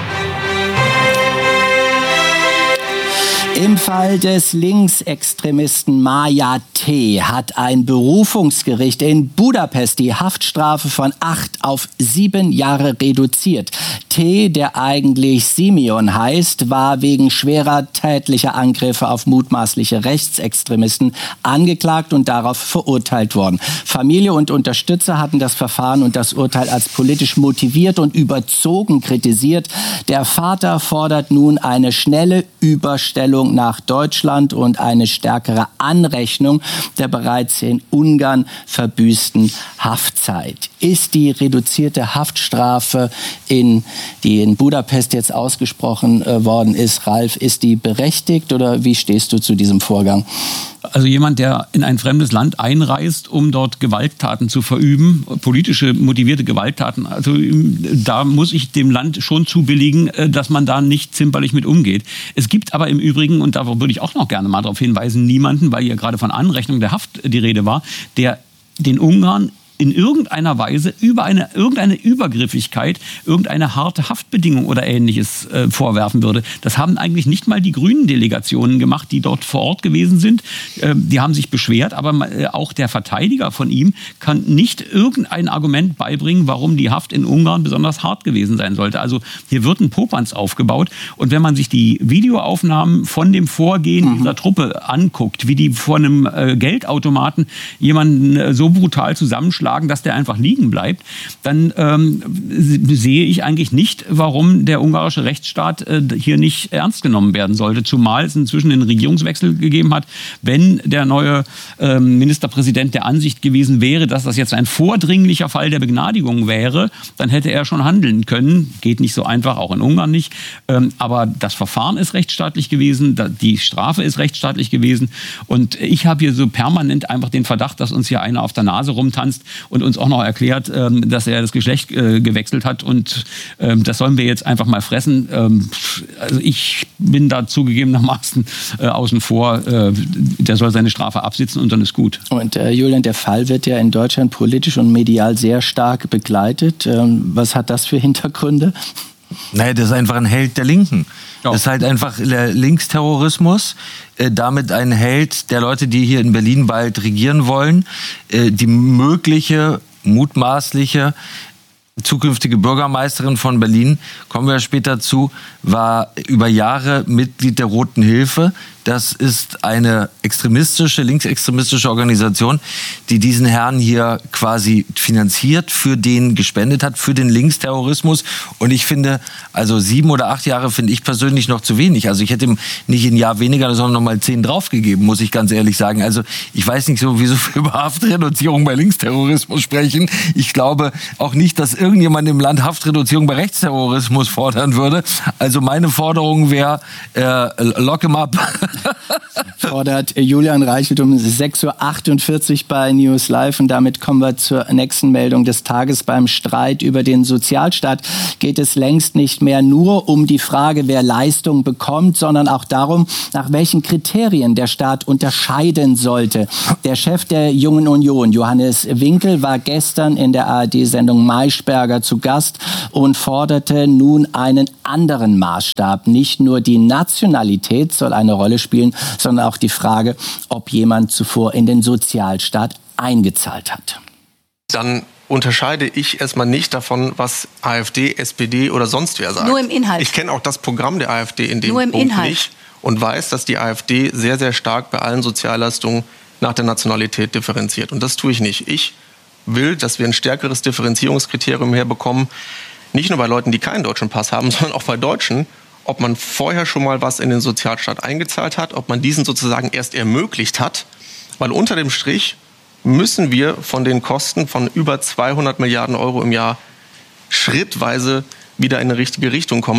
Im Fall des Linksextremisten Maja T. hat ein Berufungsgericht in Budapest die Haftstrafe von acht auf sieben Jahre reduziert. T., der eigentlich Simeon heißt, war wegen schwerer tätlicher Angriffe auf mutmaßliche Rechtsextremisten angeklagt und darauf verurteilt worden. Familie und Unterstützer hatten das Verfahren und das Urteil als politisch motiviert und überzogen kritisiert. Der Vater fordert nun eine schnelle Überstellung nach Deutschland und eine stärkere Anrechnung der bereits in Ungarn verbüßten Haftzeit. Ist die reduzierte Haftstrafe, in, die in Budapest jetzt ausgesprochen äh, worden ist, Ralf, ist die berechtigt oder wie stehst du zu diesem Vorgang? Also jemand, der in ein fremdes Land einreist, um dort Gewalttaten zu verüben, politische motivierte Gewalttaten, also da muss ich dem Land schon zubilligen, dass man da nicht zimperlich mit umgeht. Es gibt aber im Übrigen, und da würde ich auch noch gerne mal darauf hinweisen, niemanden, weil hier gerade von Anrechnung der Haft die Rede war, der den Ungarn in irgendeiner Weise über eine, irgendeine Übergriffigkeit, irgendeine harte Haftbedingung oder Ähnliches äh, vorwerfen würde. Das haben eigentlich nicht mal die grünen Delegationen gemacht, die dort vor Ort gewesen sind. Äh, die haben sich beschwert, aber äh, auch der Verteidiger von ihm kann nicht irgendein Argument beibringen, warum die Haft in Ungarn besonders hart gewesen sein sollte. Also hier wird ein Popanz aufgebaut. Und wenn man sich die Videoaufnahmen von dem Vorgehen mhm. dieser Truppe anguckt, wie die vor einem äh, Geldautomaten jemanden äh, so brutal zusammenschlagen, dass der einfach liegen bleibt, dann ähm, sehe ich eigentlich nicht, warum der ungarische Rechtsstaat äh, hier nicht ernst genommen werden sollte. Zumal es inzwischen einen Regierungswechsel gegeben hat. Wenn der neue äh, Ministerpräsident der Ansicht gewesen wäre, dass das jetzt ein vordringlicher Fall der Begnadigung wäre, dann hätte er schon handeln können. Geht nicht so einfach, auch in Ungarn nicht. Ähm, aber das Verfahren ist rechtsstaatlich gewesen, die Strafe ist rechtsstaatlich gewesen. Und ich habe hier so permanent einfach den Verdacht, dass uns hier einer auf der Nase rumtanzt und uns auch noch erklärt, dass er das Geschlecht gewechselt hat und das sollen wir jetzt einfach mal fressen. Also ich bin da zugegebenermaßen außen vor, der soll seine Strafe absitzen und dann ist gut. Und äh, Julian, der Fall wird ja in Deutschland politisch und medial sehr stark begleitet. Ähm, was hat das für Hintergründe? Naja, das ist einfach ein Held der Linken. Ja. Das ist halt einfach Linksterrorismus, äh, damit ein Held der Leute, die hier in Berlin bald regieren wollen. Äh, die mögliche, mutmaßliche zukünftige Bürgermeisterin von Berlin, kommen wir später zu, war über Jahre Mitglied der Roten Hilfe, das ist eine extremistische, linksextremistische Organisation, die diesen Herrn hier quasi finanziert, für den gespendet hat, für den Linksterrorismus. Und ich finde, also sieben oder acht Jahre finde ich persönlich noch zu wenig. Also ich hätte ihm nicht ein Jahr weniger, sondern noch mal zehn draufgegeben, muss ich ganz ehrlich sagen. Also ich weiß nicht so, wieso wir über Haftreduzierung bei Linksterrorismus sprechen. Ich glaube auch nicht, dass irgendjemand im Land Haftreduzierung bei Rechtsterrorismus fordern würde. Also meine Forderung wäre, äh, lock him up. Fordert Julian Reichelt um sechs Uhr achtundvierzig bei News Live. Und damit kommen wir zur nächsten Meldung des Tages. Beim Streit über den Sozialstaat geht es längst nicht mehr nur um die Frage, wer Leistung bekommt, sondern auch darum, nach welchen Kriterien der Staat unterscheiden sollte. Der Chef der Jungen Union, Johannes Winkel, war gestern in der A R D-Sendung Maischberger zu Gast und forderte nun einen anderen Maßstab. Nicht nur die Nationalität soll eine Rolle spielen, sondern auch die Frage, ob jemand zuvor in den Sozialstaat eingezahlt hat. Dann unterscheide ich erstmal nicht davon, was AfD, S P D oder sonst wer sagt. Nur im Inhalt. Ich kenne auch das Programm der AfD in dem Nur im Punkt Inhalt. nicht und weiß, dass die AfD sehr, sehr stark bei allen Sozialleistungen nach der Nationalität differenziert. Und das tue ich nicht. Ich will, dass wir ein stärkeres Differenzierungskriterium herbekommen, nicht nur bei Leuten, die keinen deutschen Pass haben, sondern auch bei Deutschen, ob man vorher schon mal was in den Sozialstaat eingezahlt hat, ob man diesen sozusagen erst ermöglicht hat, weil unter dem Strich müssen wir von den Kosten von über zweihundert Milliarden Euro im Jahr schrittweise wieder in eine richtige Richtung kommen.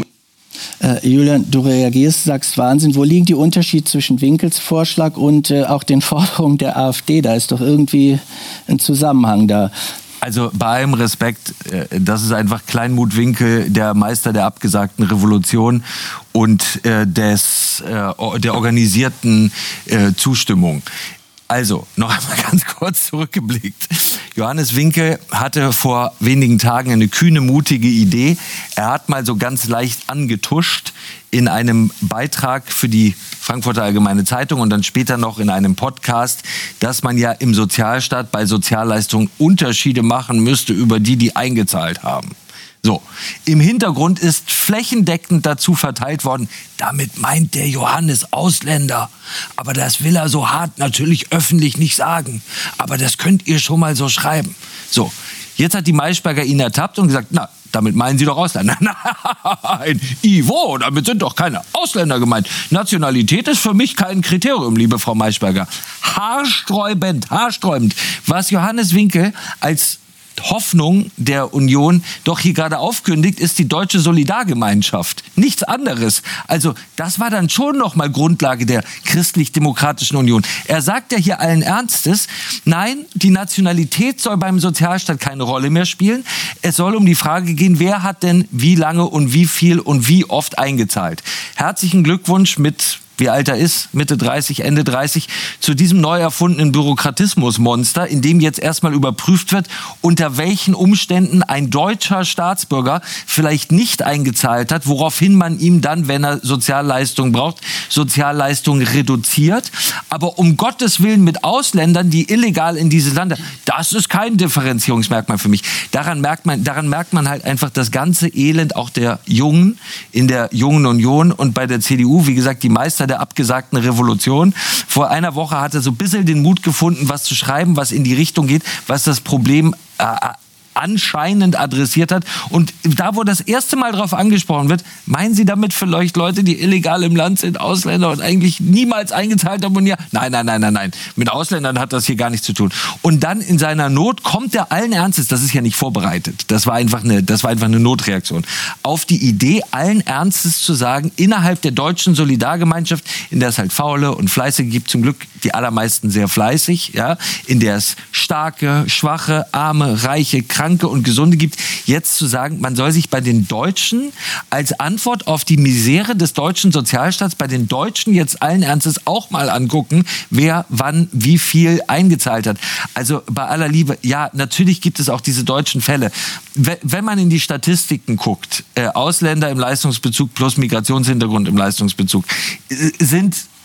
Äh, Julian, du reagierst, sagst Wahnsinn. Wo liegen die Unterschiede zwischen Winkels Vorschlag und äh, auch den Forderungen der AfD? Da ist doch irgendwie ein Zusammenhang da. Also bei allem Respekt, das ist einfach Kleinmut Winkel, der Meister der abgesagten Revolution und äh, des, äh, der organisierten äh, Zustimmung. Also, noch einmal ganz kurz zurückgeblickt. Johannes Winkel hatte vor wenigen Tagen eine kühne, mutige Idee. Er hat mal so ganz leicht angetuscht in einem Beitrag für die Frankfurter Allgemeine Zeitung und dann später noch in einem Podcast, dass man ja im Sozialstaat bei Sozialleistungen Unterschiede machen müsste über die, die eingezahlt haben. So, im Hintergrund ist flächendeckend dazu verteilt worden, damit meint der Johannes Ausländer. Aber das will er so hart natürlich öffentlich nicht sagen. Aber das könnt ihr schon mal so schreiben. So, jetzt hat die Maischberger ihn ertappt und gesagt, na, damit meinen Sie doch Ausländer. Nein, Ivo, damit sind doch keine Ausländer gemeint. Nationalität ist für mich kein Kriterium, liebe Frau Maischberger. Haarsträubend, haarsträubend, was Johannes Winkel als Hoffnung der Union doch hier gerade aufkündigt, ist die deutsche Solidargemeinschaft. Nichts anderes. Also das war dann schon noch mal Grundlage der christlich-demokratischen Union. Er sagt ja hier allen Ernstes, nein, die Nationalität soll beim Sozialstaat keine Rolle mehr spielen. Es soll um die Frage gehen, wer hat denn wie lange und wie viel und wie oft eingezahlt. Herzlichen Glückwunsch mit, wie alt er ist, Mitte dreißig, Ende dreißig, zu diesem neu erfundenen Bürokratismusmonster, in dem jetzt erstmal überprüft wird, unter welchen Umständen ein deutscher Staatsbürger vielleicht nicht eingezahlt hat, woraufhin man ihm dann, wenn er Sozialleistungen braucht, Sozialleistungen reduziert. Aber um Gottes Willen mit Ausländern, die illegal in dieses Land, das ist kein Differenzierungsmerkmal für mich. Daran merkt man, daran merkt man halt einfach das ganze Elend auch der Jungen in der Jungen Union und bei der C D U, wie gesagt, die Meister der abgesagten Revolution. Vor einer Woche hat er so ein bisschen den Mut gefunden, was zu schreiben, was in die Richtung geht, was das Problem äh, anscheinend adressiert hat. Und da, wo das erste Mal darauf angesprochen wird, meinen Sie damit vielleicht Leute, die illegal im Land sind, Ausländer und eigentlich niemals eingezahlt haben? Und ja, nein, nein, nein, nein, nein. Mit Ausländern hat das hier gar nichts zu tun. Und dann in seiner Not kommt er allen Ernstes, das ist ja nicht vorbereitet, das war einfach eine, das war einfach eine Notreaktion, auf die Idee, allen Ernstes zu sagen, innerhalb der deutschen Solidargemeinschaft, in der es halt Faule und Fleißige gibt, zum Glück die allermeisten sehr fleißig, ja, in der es starke, schwache, arme, reiche, kranke und Gesunde gibt, jetzt zu sagen, man soll sich bei den Deutschen als Antwort auf die Misere des deutschen Sozialstaats bei den Deutschen jetzt allen Ernstes auch mal angucken, wer wann wie viel eingezahlt hat. Also bei aller Liebe, ja, natürlich gibt es auch diese deutschen Fälle. Wenn man in die Statistiken guckt, äh, Ausländer im Leistungsbezug plus Migrationshintergrund im Leistungsbezug, äh, sind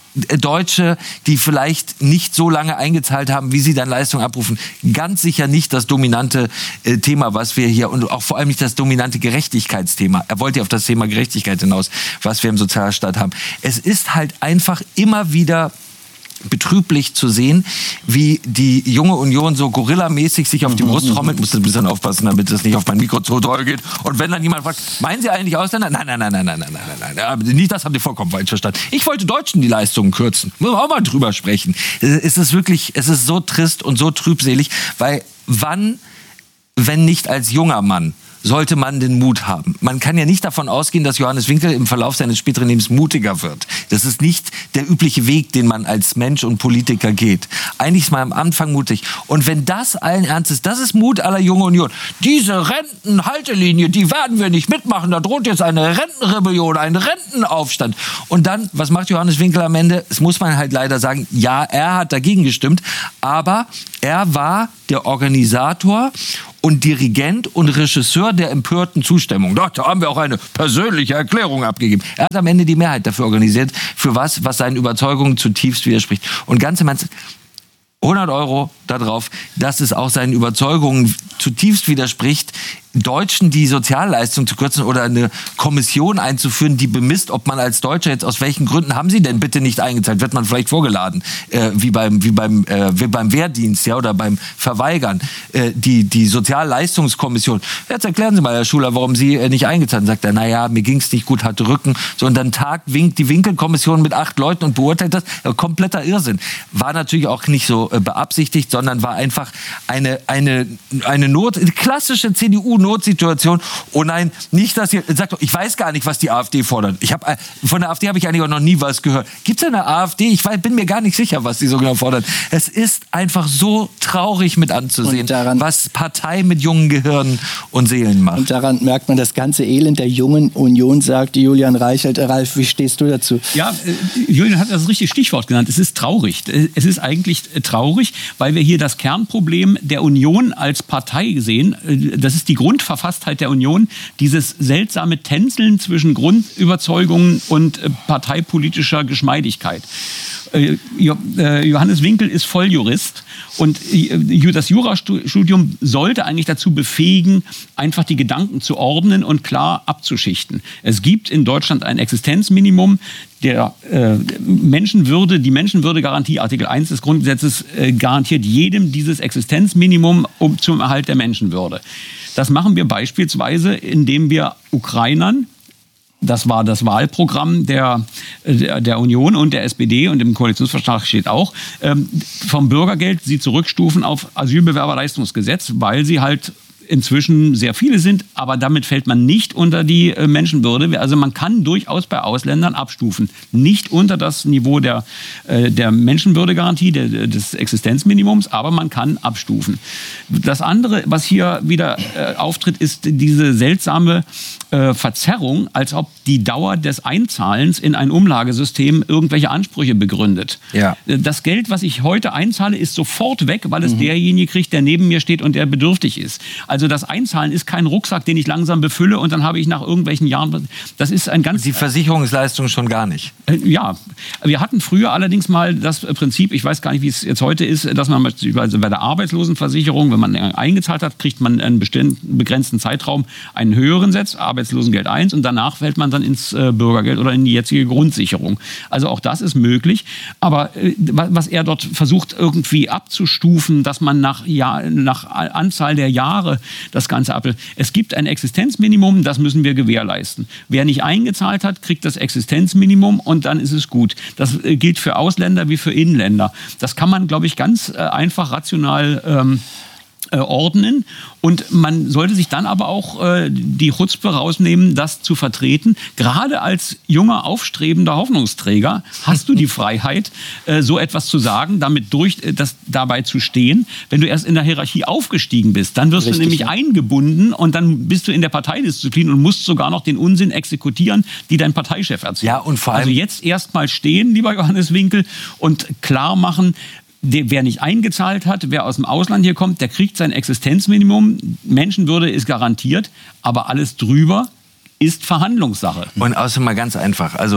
Deutsche, die vielleicht nicht so lange eingezahlt haben, wie sie dann Leistung abrufen, ganz sicher nicht das dominante äh, Thema, was wir hier, und auch vor allem nicht das dominante Gerechtigkeitsthema. Er wollte ja auf das Thema Gerechtigkeit hinaus, was wir im Sozialstaat haben. Es ist halt einfach immer wieder betrüblich zu sehen, wie die junge Union so gorillamäßig sich auf die Brust trommelt. Ich muss ein bisschen aufpassen, damit es nicht auf mein Mikro zu doll geht. Und wenn dann jemand fragt, meinen Sie eigentlich Ausländer? Nein, nein, nein, nein, nein, nein, nein, nein. Nicht, das haben Sie vollkommen falsch verstanden. Ich wollte Deutschen die Leistungen kürzen. Müssen wir auch mal drüber sprechen. Es ist wirklich, es ist so trist und so trübselig, weil wann, wenn nicht als junger Mann, sollte man den Mut haben. Man kann ja nicht davon ausgehen, dass Johannes Winkel im Verlauf seines späteren Lebens mutiger wird. Das ist nicht der übliche Weg, den man als Mensch und Politiker geht. Eigentlich ist man am Anfang mutig. Und wenn das allen Ernstes, das ist Mut aller Jungen Union. Diese Rentenhaltelinie, die werden wir nicht mitmachen. Da droht jetzt eine Rentenrebellion, ein Rentenaufstand. Und dann, was macht Johannes Winkel am Ende? Das muss man halt leider sagen. Ja, er hat dagegen gestimmt. Aber er war der Organisator und Dirigent und Regisseur der empörten Zustimmung. Da haben wir auch eine persönliche Erklärung abgegeben. Er hat am Ende die Mehrheit dafür organisiert, für was, was seinen Überzeugungen zutiefst widerspricht. Und ganz im Ernst, hundert Euro darauf, dass es auch seinen Überzeugungen zutiefst widerspricht, Deutschen die Sozialleistung zu kürzen oder eine Kommission einzuführen, die bemisst, ob man als Deutscher jetzt aus welchen Gründen haben sie denn bitte nicht eingezahlt, wird man vielleicht vorgeladen, äh, wie beim wie beim äh, wie beim Wehrdienst, ja, oder beim Verweigern, äh, die die Sozialleistungskommission. Jetzt erklären Sie mal, Herr Schuler, warum Sie äh, nicht eingezahlt haben. Sagt er, naja, mir ging's nicht gut, hatte Rücken, so, und dann tagt winkt die Winkelkommission mit acht Leuten und beurteilt das. Ja, kompletter Irrsinn. War natürlich auch nicht so äh, beabsichtigt, sondern war einfach eine eine eine Not, eine klassische C D U Notsituation. Oh nein, nicht, dass ihr sagt, ich weiß gar nicht, was die AfD fordert. Ich habe von der AfD habe ich eigentlich auch noch nie was gehört. Gibt es eine AfD? Ich weiß, bin mir gar nicht sicher, was die so genau fordert. Es ist einfach so traurig mit anzusehen, daran, was Partei mit jungen Gehirnen und Seelen macht. Und daran merkt man das ganze Elend der jungen Union, sagt Julian Reichelt. Ralf, wie stehst du dazu? Ja, äh, Julian hat das richtige Stichwort genannt. Es ist traurig. Es ist eigentlich traurig, weil wir hier das Kernproblem der Union als Partei sehen. Das ist die Grundverfasstheit der Union, dieses seltsame Tänzeln zwischen Grundüberzeugungen und äh, parteipolitischer Geschmeidigkeit. Äh, Johannes Winkel ist Volljurist und äh, das Jurastudium sollte eigentlich dazu befähigen, einfach die Gedanken zu ordnen und klar abzuschichten. Es gibt in Deutschland ein Existenzminimum. Der äh, Menschenwürde, die Menschenwürdegarantie, Artikel eins des Grundgesetzes, äh, garantiert jedem dieses Existenzminimum um, zum Erhalt der Menschenwürde. Das machen wir beispielsweise, indem wir Ukrainern, das war das Wahlprogramm der, der, der Union und der S P D und im Koalitionsvertrag steht auch, ähm, vom Bürgergeld sie zurückstufen auf Asylbewerberleistungsgesetz, weil sie halt inzwischen sehr viele sind, aber damit fällt man nicht unter die äh, Menschenwürde. Also man kann durchaus bei Ausländern abstufen. Nicht unter das Niveau der, äh, der Menschenwürdegarantie, der, des Existenzminimums, aber man kann abstufen. Das andere, was hier wieder äh, auftritt, ist diese seltsame äh, Verzerrung, als ob die Dauer des Einzahlens in ein Umlagesystem irgendwelche Ansprüche begründet. Ja. Das Geld, was ich heute einzahle, ist sofort weg, weil es mhm. derjenige kriegt, der neben mir steht und der bedürftig ist. Also das Einzahlen ist kein Rucksack, den ich langsam befülle und dann habe ich nach irgendwelchen Jahren... Das ist ein ganz... Die Versicherungsleistung schon gar nicht. Äh, ja. Wir hatten früher allerdings mal das Prinzip, ich weiß gar nicht, wie es jetzt heute ist, dass man beispielsweise bei der Arbeitslosenversicherung, wenn man eingezahlt hat, kriegt man einen bestimmten begrenzten Zeitraum einen höheren Satz, Arbeitslosengeld eins, und danach fällt man dann ins äh, Bürgergeld oder in die jetzige Grundsicherung. Also auch das ist möglich. Aber äh, was er dort versucht irgendwie abzustufen, dass man nach, Jahr, nach Anzahl der Jahre das Ganze ab. Es gibt ein Existenzminimum, das müssen wir gewährleisten. Wer nicht eingezahlt hat, kriegt das Existenzminimum und dann ist es gut. Das äh, gilt für Ausländer wie für Inländer. Das kann man, glaube ich, ganz äh, einfach rational ähm, äh, ordnen. Und man sollte sich dann aber auch äh, die Chutzpe rausnehmen, das zu vertreten. Gerade als junger, aufstrebender Hoffnungsträger hast du die Freiheit, äh, so etwas zu sagen, damit durch, äh, das, dabei zu stehen. Wenn du erst in der Hierarchie aufgestiegen bist, dann wirst Richtig, du nämlich ja. eingebunden und dann bist du in der Parteidisziplin und musst sogar noch den Unsinn exekutieren, die dein Parteichef erzählt. Ja, und vor allem also jetzt erst mal stehen, lieber Johannes Winkel, und klar machen, Der, wer nicht eingezahlt hat, wer aus dem Ausland hier kommt, der kriegt sein Existenzminimum. Menschenwürde ist garantiert, aber alles drüber ist Verhandlungssache. Und außerdem mal ganz einfach, also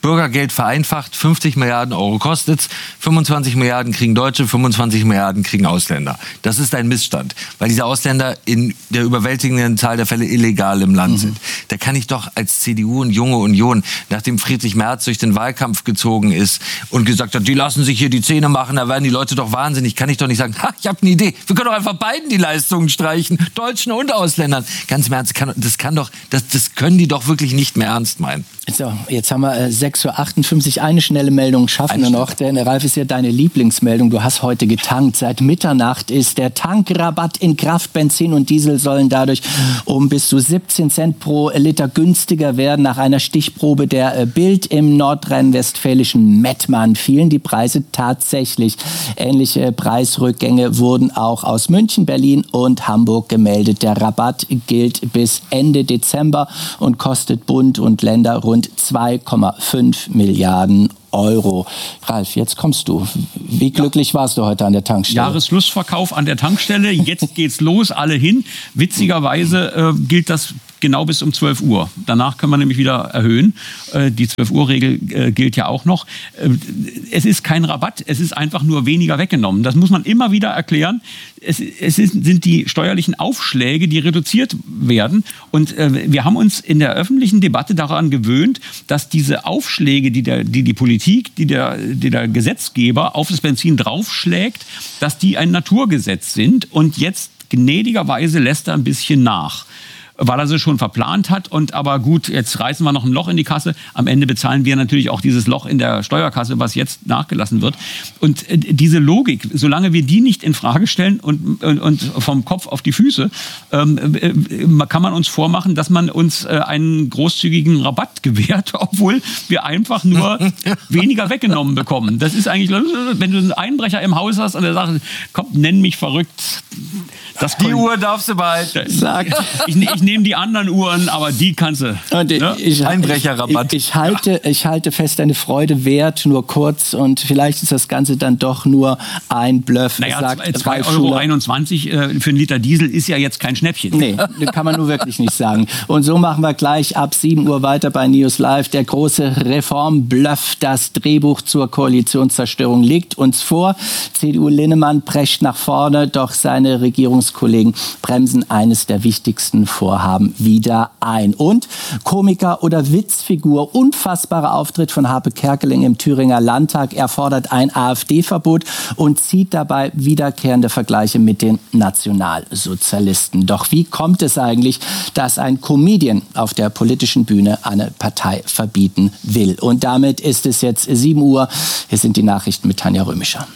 Bürgergeld vereinfacht, fünfzig Milliarden Euro kostet's, fünfundzwanzig Milliarden kriegen Deutsche, fünfundzwanzig Milliarden kriegen Ausländer. Das ist ein Missstand, weil diese Ausländer in der überwältigenden Zahl der Fälle illegal im Land mhm. sind. Da kann ich doch als C D U und Junge Union, nachdem Friedrich Merz durch den Wahlkampf gezogen ist und gesagt hat, die lassen sich hier die Zähne machen, da werden die Leute doch wahnsinnig, kann ich doch nicht sagen, ha, ich habe eine Idee, wir können doch einfach beiden die Leistungen streichen, Deutschen und Ausländern. Ganz im Ernst, das kann doch, das, das können die doch wirklich nicht mehr ernst meinen. So, jetzt haben wir äh, sechs Uhr achtundfünfzig, eine schnelle Meldung schaffen wir noch, denn Ralf, ist ja deine Lieblingsmeldung, du hast heute getankt. Seit Mitternacht ist der Tankrabatt in Kraft, Benzin und Diesel sollen dadurch um bis zu siebzehn Cent pro Liter günstiger werden. Nach einer Stichprobe der äh, Bild im nordrhein-westfälischen Mettmann fielen die Preise tatsächlich. Ähnliche Preisrückgänge wurden auch aus München, Berlin und Hamburg gemeldet. Der Rabatt gilt bis Ende Dezember und kostet Bund und Länder rund zwei Komma fünf Milliarden Euro. Ralf, jetzt kommst du. Wie glücklich ja. warst du heute an der Tankstelle? Jahresschlussverkauf an der Tankstelle. Jetzt geht's los, alle hin. Witzigerweise äh, gilt das genau bis um zwölf Uhr. Danach können wir nämlich wieder erhöhen. Äh, die zwölf Uhr Regel äh, gilt ja auch noch. Äh, es ist kein Rabatt, es ist einfach nur weniger weggenommen. Das muss man immer wieder erklären. Es, es ist, sind die steuerlichen Aufschläge, die reduziert werden. Und äh, wir haben uns in der öffentlichen Debatte daran gewöhnt, dass diese Aufschläge, die der, die, die Politik, die der, die der Gesetzgeber auf das Benzin draufschlägt, dass die ein Naturgesetz sind. Und jetzt gnädigerweise lässt er ein bisschen nach, weil er sie schon verplant hat. Und aber gut, jetzt reißen wir noch ein Loch in die Kasse. Am Ende bezahlen wir natürlich auch dieses Loch in der Steuerkasse, was jetzt nachgelassen wird. Und äh, diese Logik, solange wir die nicht in Frage stellen und, und, und vom Kopf auf die Füße, ähm, äh, kann man uns vormachen, dass man uns äh, einen großzügigen Rabatt gewährt, obwohl wir einfach nur weniger weggenommen bekommen. Das ist eigentlich, wenn du einen Einbrecher im Haus hast und der sagt, komm, nenn mich verrückt. Das die Uhr darfst du behalten. Sag. Ich, ich nehme die anderen Uhren, aber die kannst du. Und ich, ne? ich, Einbrecherrabatt. Ich, ich, halte, ich halte fest, deine Freude währt nur kurz und vielleicht ist das Ganze dann doch nur ein Bluff. Naja, zwei Euro einundzwanzig äh, für einen Liter Diesel ist ja jetzt kein Schnäppchen. Nee, das kann man nur wirklich nicht sagen. Und so machen wir gleich ab sieben Uhr weiter bei News Live. Der große Reformbluff, das Drehbuch zur Koalitionszerstörung liegt uns vor. C D U-Linnemann prescht nach vorne, doch seine Regierungskollegen bremsen eines der wichtigsten Vorhaben wieder ein. Und Komiker oder Witzfigur, unfassbarer Auftritt von Harpe Kerkeling im Thüringer Landtag. Er fordert ein AfD-Verbot und zieht dabei wiederkehrende Vergleiche mit den Nationalsozialisten. Doch wie kommt es eigentlich, dass ein Comedian auf der politischen Bühne eine Partei verbieten will? Und damit ist es jetzt sieben Uhr. Hier sind die Nachrichten mit Tanja Römischer.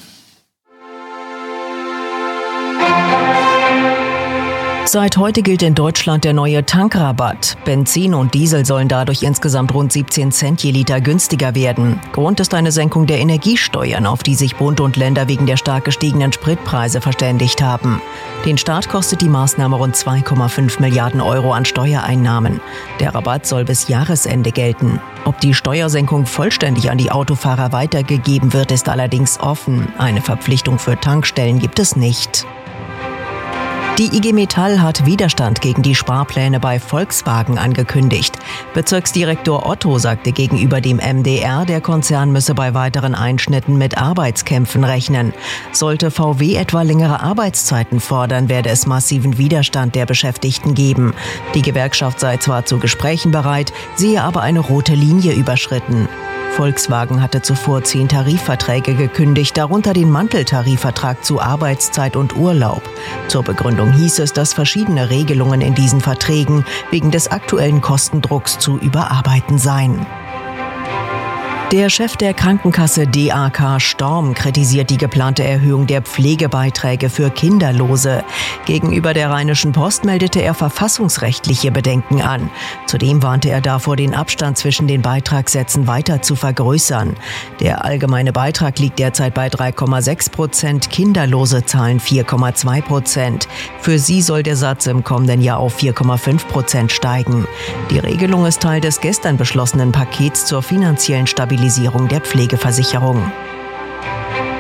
Seit heute gilt in Deutschland der neue Tankrabatt. Benzin und Diesel sollen dadurch insgesamt rund siebzehn Cent je Liter günstiger werden. Grund ist eine Senkung der Energiesteuern, auf die sich Bund und Länder wegen der stark gestiegenen Spritpreise verständigt haben. Den Staat kostet die Maßnahme rund zwei Komma fünf Milliarden Euro an Steuereinnahmen. Der Rabatt soll bis Jahresende gelten. Ob die Steuersenkung vollständig an die Autofahrer weitergegeben wird, ist allerdings offen. Eine Verpflichtung für Tankstellen gibt es nicht. Die I G Metall hat Widerstand gegen die Sparpläne bei Volkswagen angekündigt. Bezirksdirektor Otto sagte gegenüber dem M D R, der Konzern müsse bei weiteren Einschnitten mit Arbeitskämpfen rechnen. Sollte V W etwa längere Arbeitszeiten fordern, werde es massiven Widerstand der Beschäftigten geben. Die Gewerkschaft sei zwar zu Gesprächen bereit, sehe aber eine rote Linie überschritten. Volkswagen hatte zuvor zehn Tarifverträge gekündigt, darunter den Manteltarifvertrag zu Arbeitszeit und Urlaub. Zur Begründung hieß es, dass verschiedene Regelungen in diesen Verträgen wegen des aktuellen Kostendrucks zu überarbeiten seien. Der Chef der Krankenkasse D A K Storm kritisiert die geplante Erhöhung der Pflegebeiträge für Kinderlose. Gegenüber der Rheinischen Post meldete er verfassungsrechtliche Bedenken an. Zudem warnte er davor, den Abstand zwischen den Beitragssätzen weiter zu vergrößern. Der allgemeine Beitrag liegt derzeit bei drei Komma sechs Prozent, Kinderlose zahlen vier Komma zwei Prozent. Für sie soll der Satz im kommenden Jahr auf vier Komma fünf Prozent steigen. Die Regelung ist Teil des gestern beschlossenen Pakets zur finanziellen Stabilisierung der Pflegeversicherung.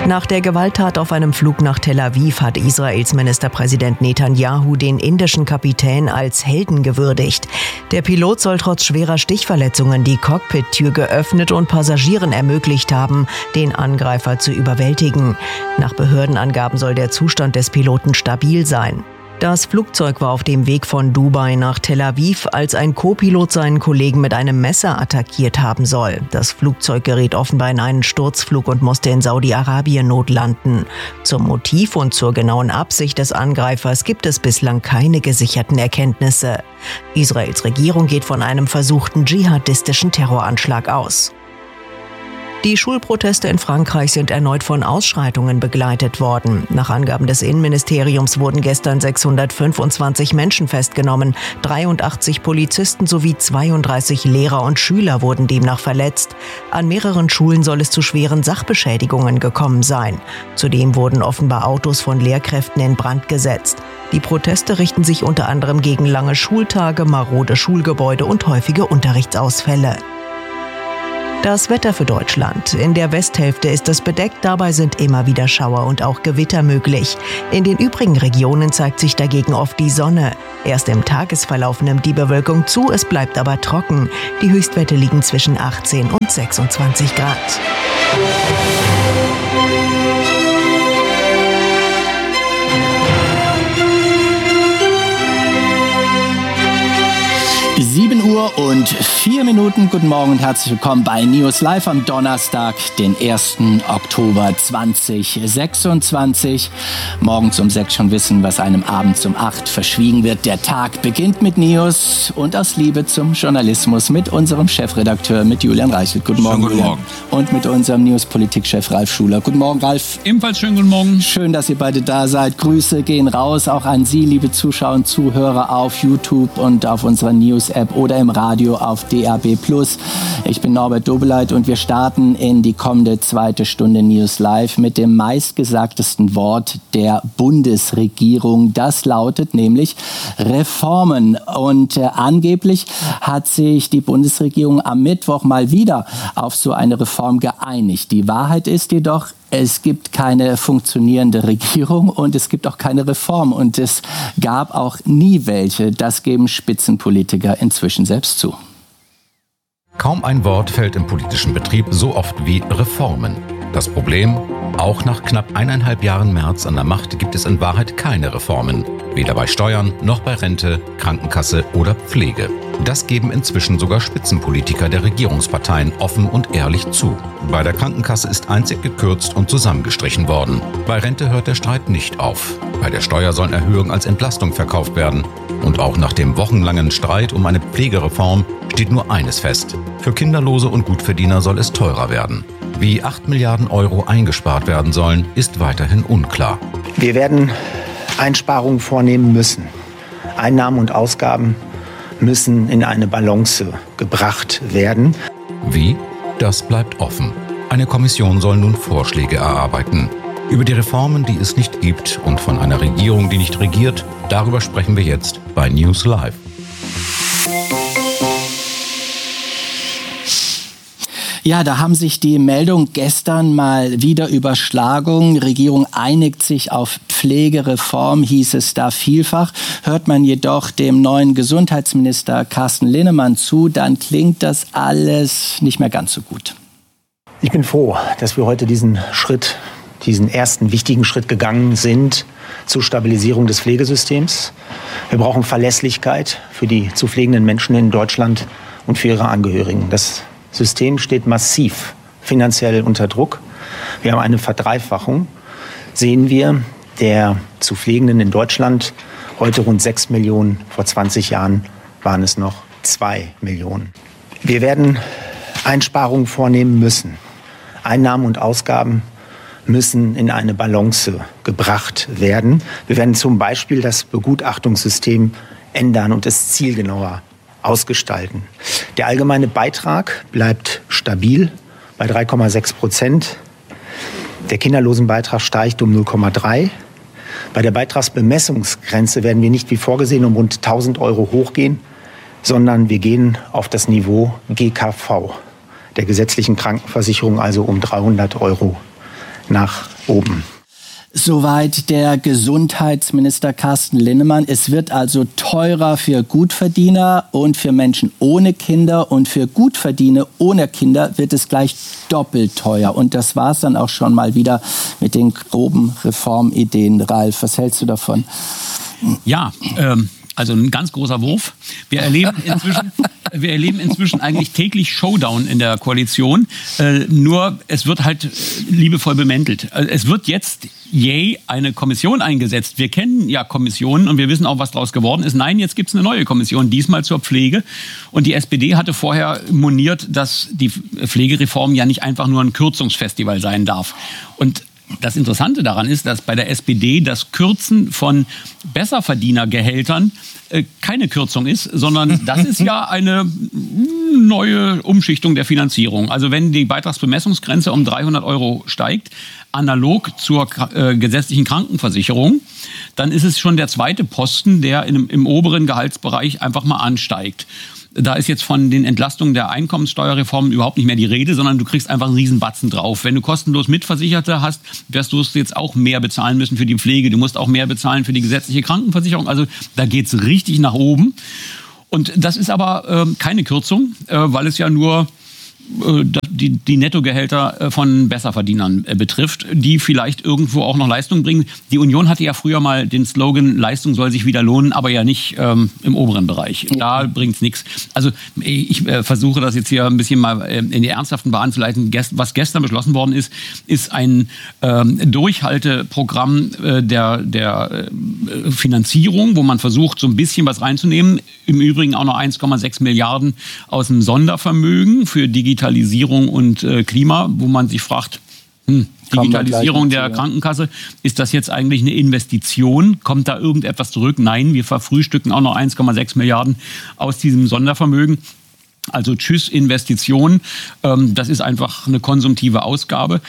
Nach der Gewalttat auf einem Flug nach Tel Aviv hat Israels Ministerpräsident Netanyahu den indischen Kapitän als Helden gewürdigt. Der Pilot soll trotz schwerer Stichverletzungen die Cockpit-Tür geöffnet und Passagieren ermöglicht haben, den Angreifer zu überwältigen. Nach Behördenangaben soll der Zustand des Piloten stabil sein. Das Flugzeug war auf dem Weg von Dubai nach Tel Aviv, als ein Co-Pilot seinen Kollegen mit einem Messer attackiert haben soll. Das Flugzeug geriet offenbar in einen Sturzflug und musste in Saudi-Arabien notlanden. Zum Motiv und zur genauen Absicht des Angreifers gibt es bislang keine gesicherten Erkenntnisse. Israels Regierung geht von einem versuchten dschihadistischen Terroranschlag aus. Die Schulproteste in Frankreich sind erneut von Ausschreitungen begleitet worden. Nach Angaben des Innenministeriums wurden gestern sechshundertfünfundzwanzig Menschen festgenommen. dreiundachtzig Polizisten sowie zweiunddreißig Lehrer und Schüler wurden demnach verletzt. An mehreren Schulen soll es zu schweren Sachbeschädigungen gekommen sein. Zudem wurden offenbar Autos von Lehrkräften in Brand gesetzt. Die Proteste richten sich unter anderem gegen lange Schultage, marode Schulgebäude und häufige Unterrichtsausfälle. Das Wetter für Deutschland. In der Westhälfte ist es bedeckt, dabei sind immer wieder Schauer und auch Gewitter möglich. In den übrigen Regionen zeigt sich dagegen oft die Sonne. Erst im Tagesverlauf nimmt die Bewölkung zu, es bleibt aber trocken. Die Höchstwerte liegen zwischen achtzehn und sechsundzwanzig Grad. sieben Uhr und vier Minuten. Guten Morgen und herzlich willkommen bei News Live am Donnerstag, den ersten Oktober zweitausendsechsundzwanzig. Morgens um sechs schon wissen, was einem abends um acht verschwiegen wird. Der Tag beginnt mit News und aus Liebe zum Journalismus mit unserem Chefredakteur, mit Julian Reichelt. Guten Morgen, guten Julian. Morgen. Und mit unserem News-Politik-Chef Ralf Schuler. Guten Morgen, Ralf. Ebenfalls schönen guten Morgen. Schön, dass ihr beide da seid. Grüße gehen raus auch an Sie, liebe Zuschauer und Zuhörer auf YouTube und auf unserer News-App oder im Radio auf D A B plus. Ich bin Norbert Dobeleit und wir starten in die kommende zweite Stunde News Live mit dem meistgesagtesten Wort der Bundesregierung. Das lautet nämlich Reformen. Und äh, angeblich hat sich die Bundesregierung am Mittwoch mal wieder auf so eine Reform geeinigt. Die Wahrheit ist jedoch, es gibt keine funktionierende Regierung und es gibt auch keine Reform. Und es gab auch nie welche. Das geben Spitzenpolitiker inzwischen selbst zu. Kaum ein Wort fällt im politischen Betrieb so oft wie Reformen. Das Problem? Auch nach knapp eineinhalb Jahren Merz an der Macht gibt es in Wahrheit keine Reformen. Weder bei Steuern, noch bei Rente, Krankenkasse oder Pflege. Das geben inzwischen sogar Spitzenpolitiker der Regierungsparteien offen und ehrlich zu. Bei der Krankenkasse ist einzig gekürzt und zusammengestrichen worden. Bei Rente hört der Streit nicht auf. Bei der Steuer sollen Erhöhungen als Entlastung verkauft werden. Und auch nach dem wochenlangen Streit um eine Pflegereform steht nur eines fest. Für Kinderlose und Gutverdiener soll es teurer werden. Wie acht Milliarden Euro eingespart werden sollen, ist weiterhin unklar. Wir werden Einsparungen vornehmen müssen. Einnahmen und Ausgaben müssen in eine Balance gebracht werden. Wie? Das bleibt offen. Eine Kommission soll nun Vorschläge erarbeiten. Über die Reformen, die es nicht gibt und von einer Regierung, die nicht regiert, darüber sprechen wir jetzt bei News Live. Ja, da haben sich die Meldungen gestern mal wieder überschlagen. Regierung einigt sich auf Pflegereform, hieß es da vielfach. Hört man jedoch dem neuen Gesundheitsminister Carsten Linnemann zu, dann klingt das alles nicht mehr ganz so gut. Ich bin froh, dass wir heute diesen Schritt, diesen ersten wichtigen Schritt gegangen sind zur Stabilisierung des Pflegesystems. Wir brauchen Verlässlichkeit für die zu pflegenden Menschen in Deutschland und für ihre Angehörigen. Das System steht massiv finanziell unter Druck. Wir haben eine Verdreifachung, sehen wir, der zu Pflegenden in Deutschland. Heute rund sechs Millionen, vor zwanzig Jahren waren es noch zwei Millionen. Wir werden Einsparungen vornehmen müssen. Einnahmen und Ausgaben müssen in eine Balance gebracht werden. Wir werden zum Beispiel das Begutachtungssystem ändern und es zielgenauer ausgestalten. Der allgemeine Beitrag bleibt stabil bei drei Komma sechs Prozent. Der Kinderlosenbeitrag steigt um null Komma drei. Bei der Beitragsbemessungsgrenze werden wir nicht wie vorgesehen um rund tausend Euro hochgehen, sondern wir gehen auf das Niveau G K V, der gesetzlichen Krankenversicherung, also um dreihundert Euro nach oben. Soweit der Gesundheitsminister Carsten Linnemann. Es wird also teurer für Gutverdiener und für Menschen ohne Kinder. Und für Gutverdiener ohne Kinder wird es gleich doppelt teuer. Und das war es dann auch schon mal wieder mit den groben Reformideen. Ralf, was hältst du davon? Ja, ähm, also ein ganz großer Wurf. Wir erleben inzwischen, wir erleben inzwischen eigentlich täglich Showdown in der Koalition. Äh, nur es wird halt liebevoll bemäntelt. Es wird jetzt, yay, eine Kommission eingesetzt. Wir kennen ja Kommissionen und wir wissen auch, was daraus geworden ist. Nein, jetzt gibt es eine neue Kommission, diesmal zur Pflege. Und die S P D hatte vorher moniert, dass die Pflegereform ja nicht einfach nur ein Kürzungsfestival sein darf. Und das Interessante daran ist, dass bei der S P D das Kürzen von Besserverdienergehältern äh, keine Kürzung ist, sondern das ist ja eine neue Umschichtung der Finanzierung. Also wenn die Beitragsbemessungsgrenze um dreihundert Euro steigt, analog zur äh, gesetzlichen Krankenversicherung, dann ist es schon der zweite Posten, der in, im oberen Gehaltsbereich einfach mal ansteigt. Da ist jetzt von den Entlastungen der Einkommenssteuerreform überhaupt nicht mehr die Rede, sondern du kriegst einfach einen Riesenbatzen drauf. Wenn du kostenlos Mitversicherte hast, wirst du jetzt auch mehr bezahlen müssen für die Pflege. Du musst auch mehr bezahlen für die gesetzliche Krankenversicherung. Also da geht's richtig nach oben. Und das ist aber äh, keine Kürzung, äh, weil es ja nur äh, die, die Nettogehälter von Besserverdienern äh, betrifft, die vielleicht irgendwo auch noch Leistung bringen. Die Union hatte ja früher mal den Slogan, Leistung soll sich wieder lohnen, aber ja nicht ähm, im oberen Bereich. Da bringt's nichts. Also ich äh, versuche das jetzt hier ein bisschen mal äh, in die ernsthaften Bahnen zu leiten. Gest- was gestern beschlossen worden ist, ist ein ähm, Durchhalteprogramm äh, der, der äh, Finanzierung, wo man versucht, so ein bisschen was reinzunehmen. Im Übrigen auch noch eins Komma sechs Milliarden aus dem Sondervermögen für Digitalisierung und äh, Klima, wo man sich fragt, hm, Digitalisierung der Krankenkasse, ist das jetzt eigentlich eine Investition? Kommt da irgendetwas zurück? Nein, wir verfrühstücken auch noch eins Komma sechs Milliarden aus diesem Sondervermögen. Also tschüss Investitionen, das ist einfach eine konsumtive Ausgabe.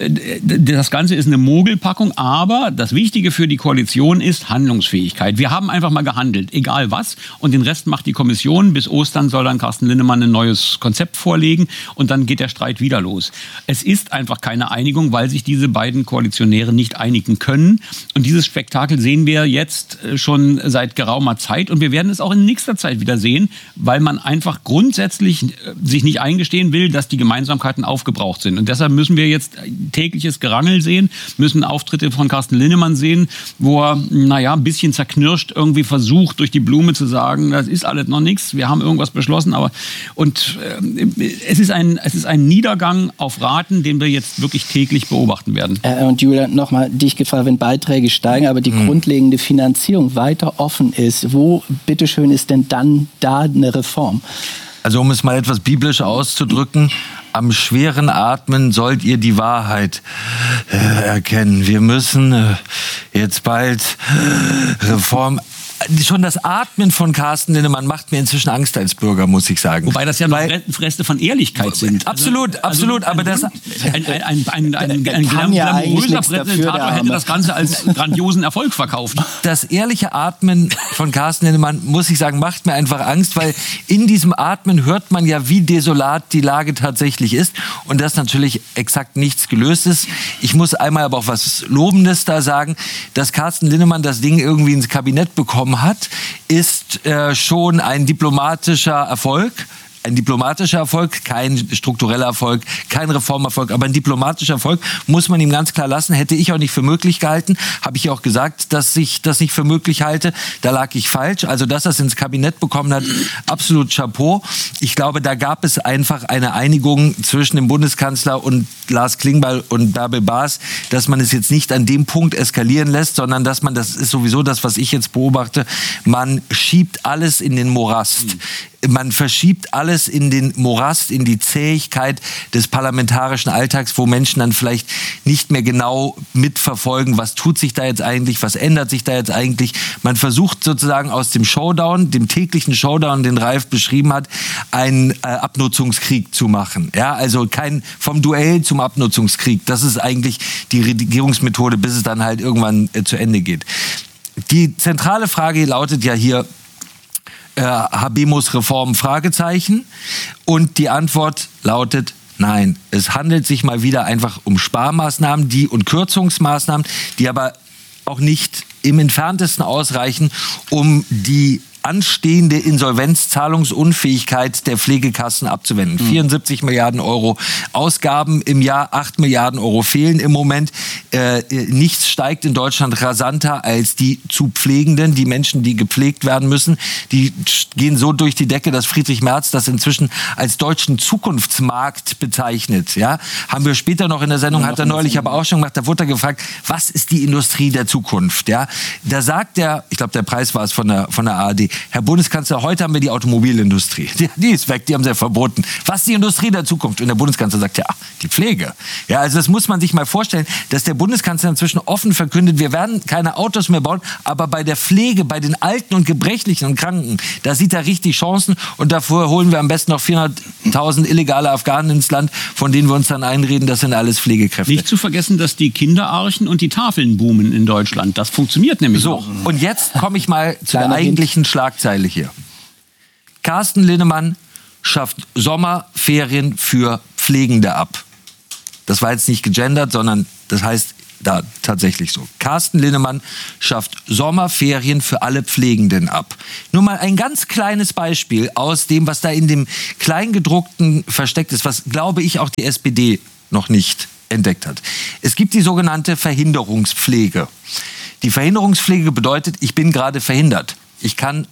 Das Ganze ist eine Mogelpackung, aber das Wichtige für die Koalition ist Handlungsfähigkeit. Wir haben einfach mal gehandelt, egal was, und den Rest macht die Kommission. Bis Ostern soll dann Carsten Linnemann ein neues Konzept vorlegen und dann geht der Streit wieder los. Es ist einfach keine Einigung, weil sich diese beiden Koalitionäre nicht einigen können. Und dieses Spektakel sehen wir jetzt schon seit geraumer Zeit und wir werden es auch in nächster Zeit wieder sehen, weil man einfach grundsätzlich sich nicht eingestehen will, dass die Gemeinsamkeiten aufgebraucht sind. Und deshalb müssen wir jetzt tägliches Gerangel sehen, müssen Auftritte von Carsten Linnemann sehen, wo er, naja, ein bisschen zerknirscht irgendwie versucht, durch die Blume zu sagen, das ist alles noch nichts, wir haben irgendwas beschlossen, aber und äh, es ist ein, es ist ein Niedergang auf Raten, den wir jetzt wirklich täglich beobachten werden. Äh, und Julia, nochmal dich gefragt, wenn Beiträge steigen, aber die mhm. grundlegende Finanzierung weiter offen ist, wo, bitteschön, ist denn dann da eine Reform? Also um es mal etwas biblisch auszudrücken, am schweren Atmen sollt ihr die Wahrheit äh, erkennen. Wir müssen äh, jetzt bald äh, Reform... Schon das Atmen von Carsten Linnemann macht mir inzwischen Angst als Bürger, muss ich sagen. Wobei das ja noch Reste von Ehrlichkeit sind. Absolut, also, absolut. Also aber das ein, ein, ein, ein, ein, ein glamouröser Präsentator hätte das Ganze als grandiosen Erfolg verkauft. Das ehrliche Atmen von Carsten Linnemann, muss ich sagen, macht mir einfach Angst, weil in diesem Atmen hört man ja, wie desolat die Lage tatsächlich ist und dass natürlich exakt nichts gelöst ist. Ich muss einmal aber auch was Lobendes da sagen, dass Carsten Linnemann das Ding irgendwie ins Kabinett bekommen hat, ist äh, schon ein diplomatischer Erfolg. Ein diplomatischer Erfolg, kein struktureller Erfolg, kein Reformerfolg, aber ein diplomatischer Erfolg muss man ihm ganz klar lassen. Hätte ich auch nicht für möglich gehalten, habe ich auch gesagt, dass ich das nicht für möglich halte. Da lag ich falsch. Also, dass er es ins Kabinett bekommen hat, absolut Chapeau. Ich glaube, da gab es einfach eine Einigung zwischen dem Bundeskanzler und Lars Klingbeil und Bärbel Baas, dass man es jetzt nicht an dem Punkt eskalieren lässt, sondern dass man, das ist sowieso das, was ich jetzt beobachte, man schiebt alles in den Morast. Mhm. Man verschiebt alles in den Morast, in die Zähigkeit des parlamentarischen Alltags, wo Menschen dann vielleicht nicht mehr genau mitverfolgen, was tut sich da jetzt eigentlich, was ändert sich da jetzt eigentlich. Man versucht sozusagen aus dem Showdown, dem täglichen Showdown, den Ralf beschrieben hat, einen äh, Abnutzungskrieg zu machen. Ja, also kein vom Duell zum Abnutzungskrieg. Das ist eigentlich die Regierungsmethode, bis es dann halt irgendwann äh, zu Ende geht. Die zentrale Frage lautet ja hier, Habemus Reform, Fragezeichen. Und die Antwort lautet Nein, es handelt sich mal wieder einfach um Sparmaßnahmen, die und Kürzungsmaßnahmen, die aber auch nicht im Entferntesten ausreichen, um die anstehende Insolvenzzahlungsunfähigkeit der Pflegekassen abzuwenden. Mhm. vierundsiebzig Milliarden Euro Ausgaben im Jahr, acht Milliarden Euro fehlen im Moment. Äh, nichts steigt in Deutschland rasanter als die zu Pflegenden, die Menschen, die gepflegt werden müssen. Die gehen so durch die Decke, dass Friedrich Merz das inzwischen als deutschen Zukunftsmarkt bezeichnet. Ja? Haben wir später noch in der Sendung, hat er neulich aber auch schon gemacht, da wurde er gefragt, was ist die Industrie der Zukunft? Ja? Da sagt er, ich glaube, der Preis war es von der, von der A R D, Herr Bundeskanzler, heute haben wir die Automobilindustrie. Die, die ist weg, die haben sie ja verboten. Was ist die Industrie der Zukunft? Und der Bundeskanzler sagt, ja, die Pflege. Ja, also das muss man sich mal vorstellen, dass der Bundeskanzler inzwischen offen verkündet, wir werden keine Autos mehr bauen, aber bei der Pflege, bei den Alten und Gebrechlichen und Kranken, da sieht er richtig Chancen und davor holen wir am besten noch vierhunderttausend illegale Afghanen ins Land, von denen wir uns dann einreden, das sind alles Pflegekräfte. Nicht zu vergessen, dass die Kinderarchen und die Tafeln boomen in Deutschland. Das funktioniert nämlich so. Noch. Und jetzt komme ich mal zu der eigentlichen Schlagzeile hier. Carsten Linnemann schafft Sommerferien für Pflegende ab. Das war jetzt nicht gegendert, sondern das heißt da tatsächlich so. Carsten Linnemann schafft Sommerferien für alle Pflegenden ab. Nur mal ein ganz kleines Beispiel aus dem, was da in dem Kleingedruckten versteckt ist, was, glaube ich, auch die S P D noch nicht entdeckt hat. Es gibt die sogenannte Verhinderungspflege. Die Verhinderungspflege bedeutet, ich bin gerade verhindert. Ich kann